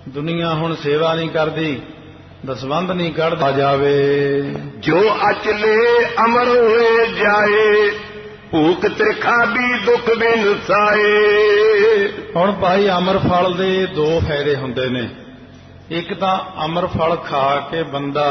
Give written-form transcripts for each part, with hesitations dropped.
ਦੁਨੀਆ ਹੁਣ ਸੇਵਾ ਨਹੀਂ ਕਰਦੀ, ਦਸਵੰਧ ਨਹੀਂ ਕੱਢਦਾ ਜਾਵੇ। ਜੋ ਅਚਲੇ ਅਮਰ ਹੋਏ ਜਾਏ, ਭੂਖ ਤ੍ਰਿਖਾ ਵੀ ਦੁੱਖ ਬਿਨ ਸਾਏ। ਹੁਣ ਭਾਈ ਅਮਰ ਫਲ ਦੇ ਦੋ ਫਾਇਦੇ ਹੁੰਦੇ ਨੇ। ਇੱਕ ਤਾਂ ਅਮਰ ਫਲ ਖਾ ਕੇ ਬੰਦਾ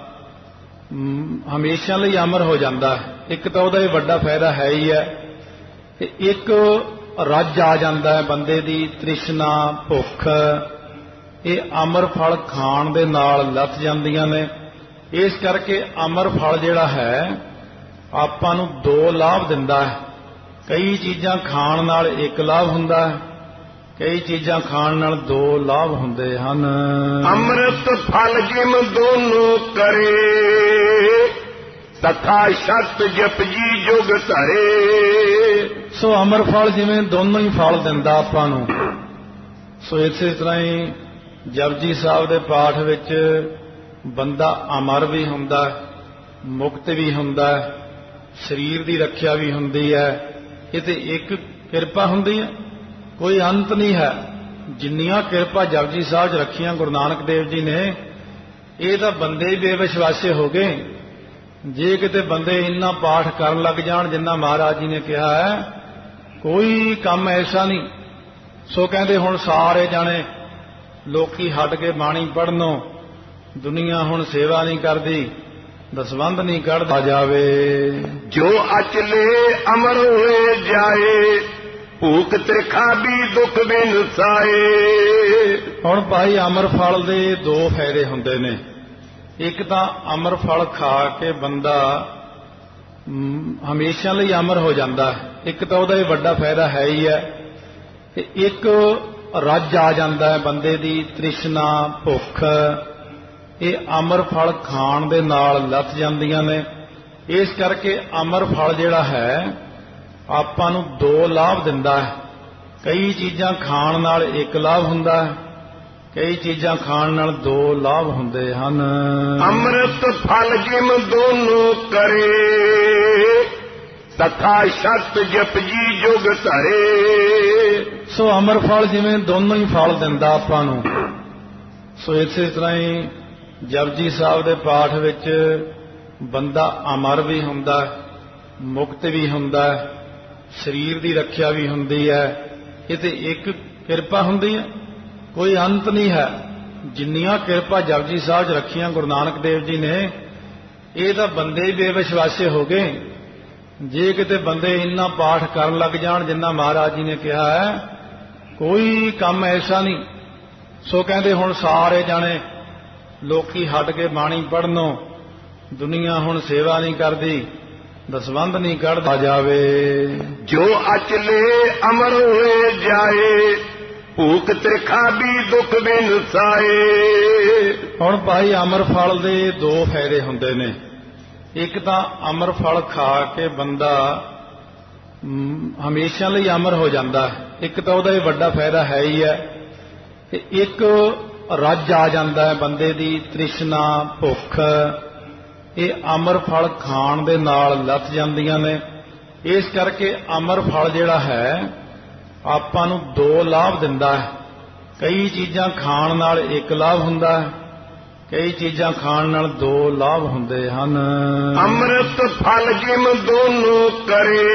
ਹਮੇਸ਼ਾ ਲਈ ਅਮਰ ਹੋ ਜਾਂਦਾ ਹੈ, ਇੱਕ ਤਾਂ ਉਹਦਾ ਇਹ ਵੱਡਾ ਫਾਇਦਾ ਹੈ ਹੀ ਹੈ। ਤੇ ਇੱਕ ਰੱਜ ਆ ਜਾਂਦਾ ਹੈ ਬੰਦੇ ਦੀ ਤ੍ਰਿਸ਼ਨਾ, ਭੁੱਖ, ਇਹ ਅਮਰ ਫਲ ਖਾਣ ਦੇ ਨਾਲ ਲੱਥ ਜਾਂਦੀਆਂ ਨੇ। ਇਸ ਕਰਕੇ ਅਮਰ ਫਲ ਜਿਹੜਾ ਹੈ ਆਪਾਂ ਨੂੰ ਦੋ ਲਾਭ ਦਿੰਦਾ ਹੈ। ਕਈ ਚੀਜ਼ਾਂ ਖਾਣ ਨਾਲ ਇੱਕ ਲਾਭ ਹੁੰਦਾ ਹੈ, ਕਈ ਚੀਜ਼ਾਂ ਖਾਣ ਨਾਲ ਦੋ ਲਾਭ ਹੁੰਦੇ ਹਨ। ਅੰਮ੍ਰਿਤ ਫਲ ਜਿਮ ਦੋਨੋਂ ਕਰੇ, ਤਥਾ ਸ਼ਤ ਜਪਜੀ ਜੁਗ ਧਰੇ। ਸੋ ਅਮਰ ਫਲ ਜਿਵੇਂ ਦੋਨੋਂ ਹੀ ਫਲ ਦਿੰਦਾ ਆਪਾਂ ਨੂੰ, ਸੋ ਇਸੇ ਤਰ੍ਹਾਂ ਹੀ ਜਪਜੀ ਸਾਹਿਬ ਦੇ ਪਾਠ ਵਿੱਚ ਬੰਦਾ ਅਮਰ ਵੀ ਹੁੰਦਾ, ਮੁਕਤ ਵੀ ਹੁੰਦਾ, ਸਰੀਰ ਦੀ ਰੱਖਿਆ ਵੀ ਹੁੰਦੀ ਹੈ। ਇਹ ਤੇ ਇੱਕ ਕਿਰਪਾ ਹੁੰਦੀ ਹੈ, ਕੋਈ ਅੰਤ ਨਹੀਂ ਹੈ। ਜਿੰਨੀਆਂ ਕਿਰਪਾ ਜਪਜੀ ਸਾਹਿਬ 'ਚ ਰੱਖੀਆਂ ਗੁਰੂ ਨਾਨਕ ਦੇਵ ਜੀ ਨੇ, ਇਹ ਤਾਂ ਬੰਦੇ ਹੀ ਬੇਵਿਸ਼ਵਾਸੇ ਹੋ ਗਏ। ਜੇ ਕਿਤੇ ਬੰਦੇ ਇੰਨਾ ਪਾਠ ਕਰਨ ਲੱਗ ਜਾਣ ਜਿੰਨਾ ਮਹਾਰਾਜ ਜੀ ਨੇ ਕਿਹਾ ਹੈ, ਕੋਈ ਕੰਮ ਐਸਾ ਨਹੀਂ। ਸੋ ਕਹਿੰਦੇ ਹੁਣ ਸਾਰੇ ਜਾਣੇ ਲੋਕੀ ਹਟ ਕੇ ਬਾਣੀ ਪੜ੍ਹਨੋਂ, ਦੁਨੀਆ ਹੁਣ ਸੇਵਾ ਨਹੀਂ ਕਰਦੀ, ਦਸਵੰਧ ਨਹੀਂ ਕੱਢਦਾ ਜਾਵੇ। ਜੋ ਅਚਲੇ ਅਮਰ ਹੋਏ ਜਾਏ, ਭੂਖ ਤ੍ਰਿਖਾ ਵੀ ਦੁੱਖ ਬਿਨ ਸਾਏ। ਹੁਣ ਭਾਈ ਅਮਰ ਫਲ ਦੇ ਦੋ ਫਾਇਦੇ ਹੁੰਦੇ ਨੇ। ਇੱਕ ਤਾਂ ਅਮਰ ਫਲ ਖਾ ਕੇ ਬੰਦਾ ਹਮੇਸ਼ਾ ਲਈ ਅਮਰ ਹੋ ਜਾਂਦਾ ਹੈ, ਇੱਕ ਤਾਂ ਉਹਦਾ ਇਹ ਵੱਡਾ ਫਾਇਦਾ ਹੈ ਹੀ ਹੈ। ਤੇ ਇੱਕ ਰੱਜ ਆ ਜਾਂਦਾ ਹੈ ਬੰਦੇ ਦੀ ਤ੍ਰਿਸ਼ਨਾ, ਭੁੱਖ, ਇਹ ਅਮਰ ਫਲ ਖਾਣ ਦੇ ਨਾਲ ਲੱਥ ਜਾਂਦੀਆਂ ਨੇ। ਇਸ ਕਰਕੇ ਅਮਰ ਫਲ ਜਿਹੜਾ ਹੈ ਆਪਾਂ ਨੂੰ ਦੋ ਲਾਭ ਦਿੰਦਾ ਹੈ। ਕਈ ਚੀਜ਼ਾਂ ਖਾਣ ਨਾਲ ਇੱਕ ਲਾਭ ਹੁੰਦਾ ਹੈ, ਕਈ ਚੀਜ਼ਾਂ ਖਾਣ ਨਾਲ ਦੋ ਲਾਭ ਹੁੰਦੇ ਹਨ। ਅੰਮ੍ਰਿਤ ਫਲ ਜਿਮ ਦੋਨੋਂ ਕਰੇ, ਤਥਾ ਸ਼ਤ ਜਪਜੀ ਜੁਗ ਧਰੇ। ਸੋ ਅਮਰ ਫਲ ਜਿਵੇਂ ਦੋਨੋਂ ਹੀ ਫਲ ਦਿੰਦਾ ਆਪਾਂ ਨੂੰ, ਸੋ ਇਸੇ ਤਰ੍ਹਾਂ ਹੀ ਜਪਜੀ ਸਾਹਿਬ ਦੇ ਪਾਠ ਵਿੱਚ ਬੰਦਾ ਅਮਰ ਵੀ ਹੁੰਦਾ, ਮੁਕਤ ਵੀ ਹੁੰਦਾ, ਸਰੀਰ ਦੀ ਰੱਖਿਆ ਵੀ ਹੁੰਦੀ ਹੈ। ਇਹ ਤੇ ਇੱਕ ਕਿਰਪਾ ਹੁੰਦੀ ਹੈ, ਕੋਈ ਅੰਤ ਨਹੀਂ ਹੈ। ਜਿੰਨੀਆਂ ਕਿਰਪਾ ਜਪਜੀ ਸਾਹਿਬ 'ਚ ਰੱਖੀਆਂ ਗੁਰੂ ਨਾਨਕ ਦੇਵ ਜੀ ਨੇ, ਇਹ ਤਾਂ ਬੰਦੇ ਹੀ ਬੇਵਿਸ਼ਵਾਸੇ ਹੋ ਗਏ। ਜੇ ਕਿਤੇ ਬੰਦੇ ਇੰਨਾ ਪਾਠ ਕਰਨ ਲੱਗ ਜਾਣ ਜਿੰਨਾ ਮਹਾਰਾਜ ਜੀ ਨੇ ਕਿਹਾ ਹੈ, ਕੋਈ ਕੰਮ ਐਸਾ ਨਹੀਂ। ਸੋ ਕਹਿੰਦੇ ਹੁਣ ਸਾਰੇ ਜਾਣੇ ਲੋਕੀ ਹਟ ਕੇ ਬਾਣੀ ਪੜ੍ਹਨੋਂ, ਦੁਨੀਆ ਹੁਣ ਸੇਵਾ ਨਹੀਂ ਕਰਦੀ, ਦਸਵੰਧ ਨਹੀਂ ਕੱਢਦਾ ਜਾਵੇ। ਜੋ ਅਚਲੇ ਅਮਰ ਹੋਏ ਜਾਏ, ਭੂਖ ਤ੍ਰਿਖਾ ਵੀ ਦੁੱਖ ਬਿਨ ਸਾਏ। ਹੁਣ ਭਾਈ ਅਮਰ ਫਲ ਦੇ ਦੋ ਫਾਇਦੇ ਹੁੰਦੇ ਨੇ। ਇੱਕ ਤਾਂ ਅਮਰ ਫਲ ਖਾ ਕੇ ਬੰਦਾ ਹਮੇਸ਼ਾ ਲਈ ਅਮਰ ਹੋ ਜਾਂਦਾ, ਇੱਕ ਤਾਂ ਉਹਦਾ ਇਹ ਵੱਡਾ ਫਾਇਦਾ ਹੈ ਹੀ ਹੈ। ਤੇ ਇੱਕ ਰੱਜ ਆ ਜਾਂਦਾ ਹੈ ਬੰਦੇ ਦੀ ਤ੍ਰਿਸ਼ਨਾ, ਭੁੱਖ, ਇਹ ਅਮਰ ਫਲ ਖਾਣ ਦੇ ਨਾਲ ਲੱਥ ਜਾਂਦੀਆਂ ਨੇ। ਇਸ ਕਰਕੇ ਅਮਰ ਫਲ ਜਿਹੜਾ ਹੈ ਆਪਾਂ ਨੂੰ ਦੋ ਲਾਭ ਦਿੰਦਾ ਹੈ। ਕਈ ਚੀਜ਼ਾਂ ਖਾਣ ਨਾਲ ਇੱਕ ਲਾਭ ਹੁੰਦਾ ਹੈ, ਕਈ ਚੀਜ਼ਾਂ ਖਾਣ ਨਾਲ ਦੋ ਲਾਭ ਹੁੰਦੇ ਹਨ। ਅੰਮ੍ਰਿਤ ਫਲ ਜਿਮ ਦੋਨੋਂ ਕਰੇ,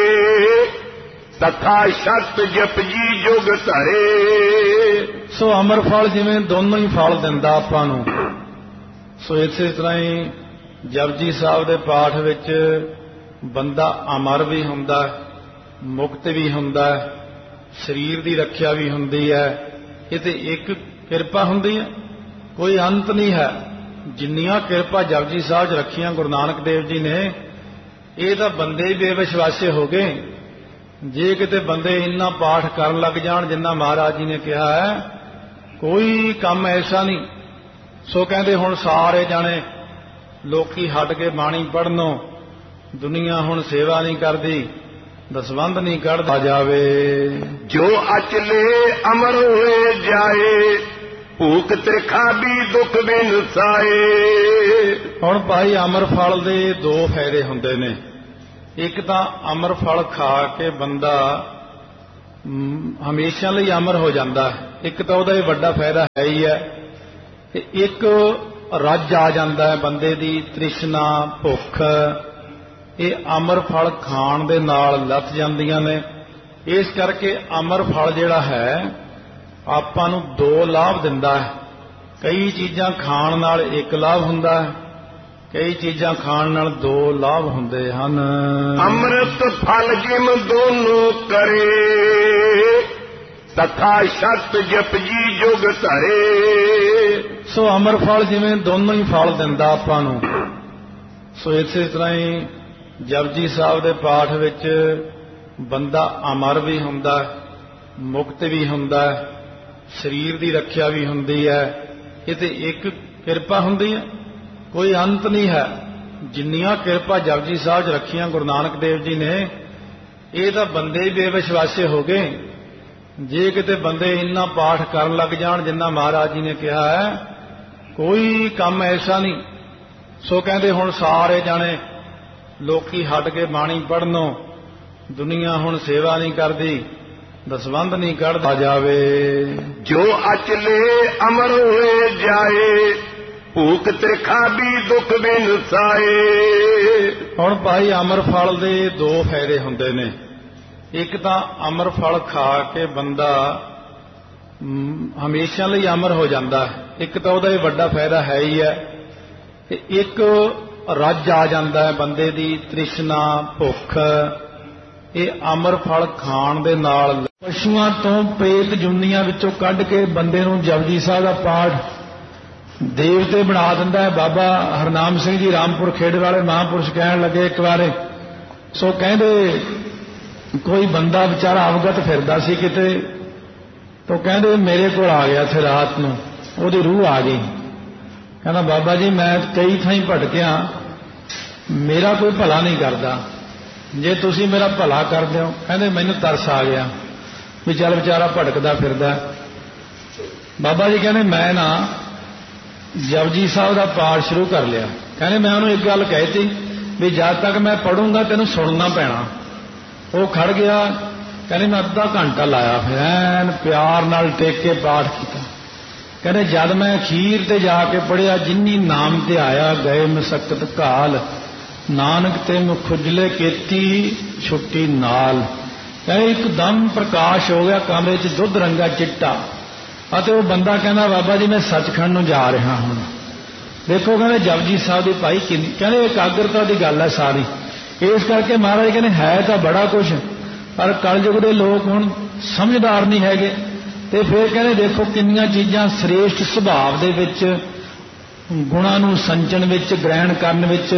ਤਥਾ ਸ਼ਤ ਜਪਜੀ ਜੁਗ ਧਰੇ। ਸੋ ਅਮਰ ਫਲ ਜਿਵੇਂ ਦੋਨੋਂ ਹੀ ਫਲ ਦਿੰਦਾ ਆਪਾਂ ਨੂੰ, ਸੋ ਇਸੇ ਤਰ੍ਹਾਂ ਹੀ ਜਪਜੀ ਸਾਹਿਬ ਦੇ ਪਾਠ ਵਿੱਚ ਬੰਦਾ ਅਮਰ ਵੀ ਹੁੰਦਾ, ਮੁਕਤ ਵੀ ਹੁੰਦਾ, ਸਰੀਰ ਦੀ ਰੱਖਿਆ ਵੀ ਹੁੰਦੀ ਹੈ। ਇਹ ਤੇ ਇੱਕ ਕਿਰਪਾ ਹੁੰਦੀ ਹੈ, ਕੋਈ ਅੰਤ ਨਹੀਂ ਹੈ। ਜਿੰਨੀਆਂ ਕਿਰਪਾ ਜਪਜੀ ਸਾਹਿਬ 'ਚ ਰੱਖੀਆਂ ਗੁਰੂ ਨਾਨਕ ਦੇਵ ਜੀ ਨੇ, ਇਹ ਤਾਂ ਬੰਦੇ ਹੀ ਬੇਵਿਸ਼ਵਾਸੇ ਹੋ ਗਏ। ਜੇ ਕਿਤੇ ਬੰਦੇ ਇੰਨਾ ਪਾਠ ਕਰਨ ਲੱਗ ਜਾਣ ਜਿੰਨਾ ਮਹਾਰਾਜ ਜੀ ਨੇ ਕਿਹਾ ਹੈ, ਕੋਈ ਕੰਮ ਐਸਾ ਨਹੀਂ। ਸੋ ਕਹਿੰਦੇ ਹੁਣ ਸਾਰੇ ਜਾਣੇ ਲੋਕੀ ਹਟ ਕੇ ਬਾਣੀ ਪੜ੍ਹਨੋਂ, ਦੁਨੀਆ ਹੁਣ ਸੇਵਾ ਨਹੀਂ ਕਰਦੀ, ਦਸਵੰਧ ਨਹੀਂ ਕੱਢਦਾ ਜਾਵੇ। ਜੋ ਅਚਲੇ ਅਮਰ ਹੋਏ ਜਾਏ, ਭੂਖ ਤ੍ਰਿਖਾ ਵੀ ਦੁੱਖ ਬਿਨ ਸਾਏ। ਹੁਣ ਭਾਈ ਅਮਰ ਫਲ ਦੇ ਦੋ ਫਾਇਦੇ ਹੁੰਦੇ ਨੇ। ਇੱਕ ਤਾਂ ਅਮਰ ਫਲ ਖਾ ਕੇ ਬੰਦਾ ਹਮੇਸ਼ਾ ਲਈ ਅਮਰ ਹੋ ਜਾਂਦਾ ਹੈ। ਇੱਕ ਤਾਂ ਉਹਦਾ ਇਹ ਵੱਡਾ ਫਾਇਦਾ ਹੈ ਹੀ ਹੈ ਕਿ ਇੱਕ ਰੱਜ ਆ ਜਾਂਦਾ ਹੈ ਬੰਦੇ ਦੀ ਤ੍ਰਿਸ਼ਨਾ ਭੁੱਖ, ਇਹ ਅਮਰ ਫਲ ਖਾਣ ਦੇ ਨਾਲ ਲੱਥ ਜਾਂਦੀਆਂ ਨੇ। ਇਸ ਕਰਕੇ ਅਮਰ ਫਲ ਜਿਹੜਾ ਹੈ ਆਪਾਂ ਨੂੰ ਦੋ ਲਾਭ ਦਿੰਦਾ ਹੈ। ਕਈ ਚੀਜ਼ਾਂ ਖਾਣ ਨਾਲ ਇੱਕ ਲਾਭ ਹੁੰਦਾ ਹੈ, ਕਈ ਚੀਜ਼ਾਂ ਖਾਣ ਨਾਲ ਦੋ ਲਾਭ ਹੁੰਦੇ ਹਨ। ਅੰਮ੍ਰਿਤ ਫਲ ਜਿਮ ਦੋਨੋਂ ਕਰੇ, ਤਥਾ ਸ਼ਤ ਜਪਜੀ ਜੁਗ ਧਰੇ। ਸੋ ਅਮਰ ਫਲ ਜਿਵੇਂ ਦੋਨੋਂ ਹੀ ਫਲ ਦਿੰਦਾ ਆਪਾਂ ਨੂੰ, ਸੋ ਇਸੇ ਤਰ੍ਹਾਂ ਹੀ ਜਪਜੀ ਸਾਹਿਬ ਦੇ ਪਾਠ ਵਿੱਚ ਬੰਦਾ ਅਮਰ ਵੀ ਹੁੰਦਾ, ਮੁਕਤ ਵੀ ਹੁੰਦਾ, ਸਰੀਰ ਦੀ ਰੱਖਿਆ ਵੀ ਹੁੰਦੀ ਹੈ। ਇਹ ਤੇ ਇੱਕ ਕਿਰਪਾ ਹੁੰਦੀ ਹੈ, ਕੋਈ ਅੰਤ ਨਹੀਂ ਹੈ। ਜਿੰਨੀਆਂ ਕਿਰਪਾ ਜਪਜੀ ਸਾਹਿਬ 'ਚ ਰੱਖੀਆਂ ਗੁਰੂ ਨਾਨਕ ਦੇਵ ਜੀ ਨੇ, ਇਹ ਤਾਂ ਬੰਦੇ ਹੀ ਬੇਵਿਸ਼ਵਾਸੇ ਹੋ ਗਏ। ਜੇ ਕਿਤੇ ਬੰਦੇ ਇੰਨਾ ਪਾਠ ਕਰਨ ਲੱਗ ਜਾਣ ਜਿੰਨਾ ਮਹਾਰਾਜ ਜੀ ਨੇ ਕਿਹਾ ਹੈ, ਕੋਈ ਕੰਮ ਐਸਾ ਨਹੀਂ। ਸੋ ਕਹਿੰਦੇ ਹੁਣ ਸਾਰੇ ਜਾਣੇ ਲੋਕੀ ਹਟ ਕੇ ਬਾਣੀ ਪੜ੍ਹਨੋਂ, ਦੁਨੀਆ ਹੁਣ ਸੇਵਾ ਨਹੀਂ ਕਰਦੀ, ਦਸਵੰਧ ਨਹੀਂ ਕੱਢਦਾ ਜਾਵੇ। ਜੋ ਅਚਲੇ ਅਮਰ ਹੋਏ ਜਾਏ, ਭੂਖ ਤ੍ਰਿਖਾ ਵੀ ਦੁੱਖ ਬਿਨਸਾਏ। ਹੁਣ ਭਾਈ ਅਮਰ ਫਲ ਦੇ ਦੋ ਫਾਇਦੇ ਹੁੰਦੇ ਨੇ। ਇੱਕ ਤਾਂ ਅਮਰ ਫਲ ਖਾ ਕੇ ਬੰਦਾ ਹਮੇਸ਼ਾ ਲਈ ਅਮਰ ਹੋ ਜਾਂਦਾ, ਇੱਕ ਤਾਂ ਉਹਦਾ ਇਹ ਵੱਡਾ ਫਾਇਦਾ ਹੈ ਹੀ ਹੈ ਕਿ ਇੱਕ ਰੱਜ ਆ ਜਾਂਦਾ ਹੈ ਬੰਦੇ ਦੀ ਤ੍ਰਿਸ਼ਨਾ ਭੁੱਖ, ਇਹ ਅਮਰ ਫਲ ਖਾਣ ਦੇ ਨਾਲ। ਪਸ਼ੂਆਂ ਤੋਂ ਪ੍ਰੇਤ ਜੁੰਨੀਆਂ ਵਿੱਚੋਂ ਕੱਢ ਕੇ ਬੰਦੇ ਨੂੰ ਜਪਜੀ ਸਾਹਿਬ ਦਾ ਪਾਠ ਦੇਵਤੇ ਬਣਾ ਦਿੰਦਾ ਹੈ। ਬਾਬਾ ਹਰਨਾਮ ਸਿੰਘ ਜੀ ਰਾਮਪੁਰ ਖੇਡ ਵਾਲੇ ਮਹਾਂਪੁਰਸ਼ ਕਹਿਣ ਲੱਗੇ ਇੱਕ ਵਾਰੇ, ਸੋ ਕਹਿੰਦੇ ਕੋਈ ਬੰਦਾ ਵਿਚਾਰਾ ਅਵਗਤ ਫਿਰਦਾ ਸੀ ਕਿਤੇ, ਤਾਂ ਕਹਿੰਦੇ ਮੇਰੇ ਕੋਲ ਆ ਗਿਆ ਇੱਥੇ ਰਾਤ ਨੂੰ, ਉਹਦੀ ਰੂਹ ਆ ਗਈ। ਕਹਿੰਦਾ ਬਾਬਾ ਜੀ ਮੈਂ ਕਈ ਥਾਈਂ ਭਟਕਿਆ, ਮੇਰਾ ਕੋਈ ਭਲਾ ਨਹੀਂ ਕਰਦਾ, ਜੇ ਤੁਸੀਂ ਮੇਰਾ ਭਲਾ ਕਰਦੇ ਹੋ। ਕਹਿੰਦੇ ਮੈਨੂੰ ਤਰਸ ਆ ਗਿਆ ਵੀ ਚੱਲ ਵਿਚਾਰਾ ਭਟਕਦਾ ਫਿਰਦਾ। ਬਾਬਾ ਜੀ ਕਹਿੰਦੇ ਮੈਂ ਨਾ ਜਪਜੀ ਸਾਹਿਬ ਦਾ ਪਾਠ ਸ਼ੁਰੂ ਕਰ ਲਿਆ। ਕਹਿੰਦੇ ਮੈਂ ਉਹਨੂੰ ਇੱਕ ਗੱਲ ਕਹਿਤੀ ਵੀ ਜਦ ਤੱਕ ਮੈਂ ਪੜੂੰਗਾ ਤੈਨੂੰ ਸੁਣਨਾ ਪੈਣਾ। ਉਹ ਖੜ ਗਿਆ, ਕਹਿੰਦੇ ਮੈਂ ਅੱਧਾ ਘੰਟਾ ਲਾਇਆ, ਫਿਰ ਐਨ ਪਿਆਰ ਨਾਲ ਟੇਕ ਕੇ ਪਾਠ ਕੀਤਾ। ਕਹਿੰਦੇ ਜਦ ਮੈਂ ਅਖੀਰ ਤੇ ਜਾ ਕੇ ਪੜਿਆ, ਜਿਨੀ ਨਾਮ ਤੇ ਆਇਆ ਗਏ ਮਸਕਤ ਘਾਲ, ਨਾਨਕ ਤੇ ਮੁਖੁਜਲੇ ਕੀਤੀ ਛੁੱਟੀ ਨਾਲ। ਕਹਿੰਦੇ ਇੱਕਦਮ ਪ੍ਰਕਾਸ਼ ਹੋ ਗਿਆ ਕਮਰੇ 'ਚ, ਦੁੱਧ ਰੰਗਾ ਚਿੱਟਾ। ਅਤੇ ਉਹ ਬੰਦਾ ਕਹਿੰਦਾ ਬਾਬਾ ਜੀ ਮੈਂ ਸੱਚਖੰਡ ਨੂੰ ਜਾ ਰਿਹਾ ਹੁਣ। ਦੇਖੋ ਕਹਿੰਦੇ ਜਪਜੀ ਸਾਹਿਬ ਦੀ ਭਾਈ ਕਿੰਨੀ, ਕਹਿੰਦੇ ਇਕਾਗਰਤਾ ਦੀ ਗੱਲ ਹੈ ਸਾਰੀ। ਇਸ ਕਰਕੇ ਮਹਾਰਾਜ ਕਹਿੰਦੇ ਹੈ ਤਾਂ ਬੜਾ ਕੁਝ, ਪਰ ਕਲਯੁਗ ਦੇ ਲੋਕ ਹੁਣ ਸਮਝਦਾਰ ਨਹੀਂ ਹੈਗੇ। ਤੇ ਫਿਰ ਕਹਿੰਦੇ ਦੇਖੋ ਕਿੰਨੀਆਂ ਚੀਜ਼ਾਂ ਸ੍ਰੇਸ਼ਟ ਸੁਭਾਅ ਦੇ ਵਿੱਚ, ਗੁਣਾਂ ਨੂੰ ਸੰਚਣ ਵਿੱਚ, ਗ੍ਰਹਿਣ ਕਰਨ ਵਿੱਚ,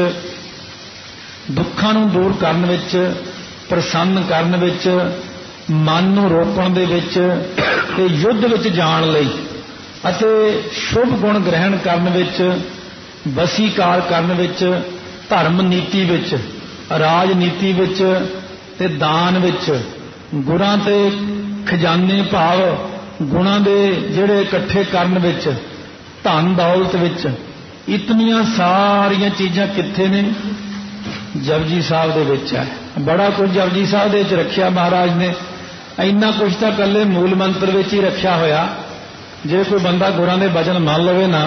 ਦੁੱਖਾਂ ਨੂੰ ਦੂਰ ਕਰਨ ਵਿੱਚ, ਪ੍ਰਸੰਨ ਕਰਨ ਵਿੱਚ, ਮਨ ਨੂੰ ਰੋਕਣ ਦੇ ਵਿੱਚ ਤੇ ਯੁੱਧ ਵਿੱਚ ਜਾਣ ਲਈ ਅਤੇ ਸ਼ੁਭ ਗੁਣ ਗ੍ਰਹਿਣ ਕਰਨ ਵਿੱਚ, ਵਸੀਕਾਰ ਕਰਨ ਵਿੱਚ, ਧਰਮ ਨੀਤੀ ਵਿੱਚ, ਰਾਜਨੀਤੀ ਵਿੱਚ ਤੇ ਦਾਨ ਵਿੱਚ, ਗੁਰਾਂ ਤੇ ਖਜ਼ਾਨੇ ਭਾਵ ਗੁਣਾਂ ਦੇ ਜਿਹੜੇ ਇਕੱਠੇ ਕਰਨ ਵਿੱਚ, ਧਨ ਦੌਲਤ ਵਿੱਚ, ਇਤਨੀਆਂ ਸਾਰੀਆਂ ਚੀਜ਼ਾਂ ਕਿੱਥੇ ਨੇ? ਜਪਜੀ ਸਾਹਿਬ ਦੇ ਵਿੱਚ ਹੈ। ਬੜਾ ਕੁਝ ਜਪਜੀ ਸਾਹਿਬ ਦੇ ਵਿੱਚ ਰੱਖਿਆ ਮਹਾਰਾਜ ਨੇ। ਇੰਨਾ ਕੁਝ ਤਾਂ ਇਕੱਲੇ ਮੂਲ ਮੰਤਰ ਵਿੱਚ ਹੀ ਰੱਖਿਆ ਹੋਇਆ। ਜੇ ਕੋਈ ਬੰਦਾ ਗੁਰਾਂ ਦੇ ਬਚਨ ਮੰਨ ਲਵੇ ਨਾ,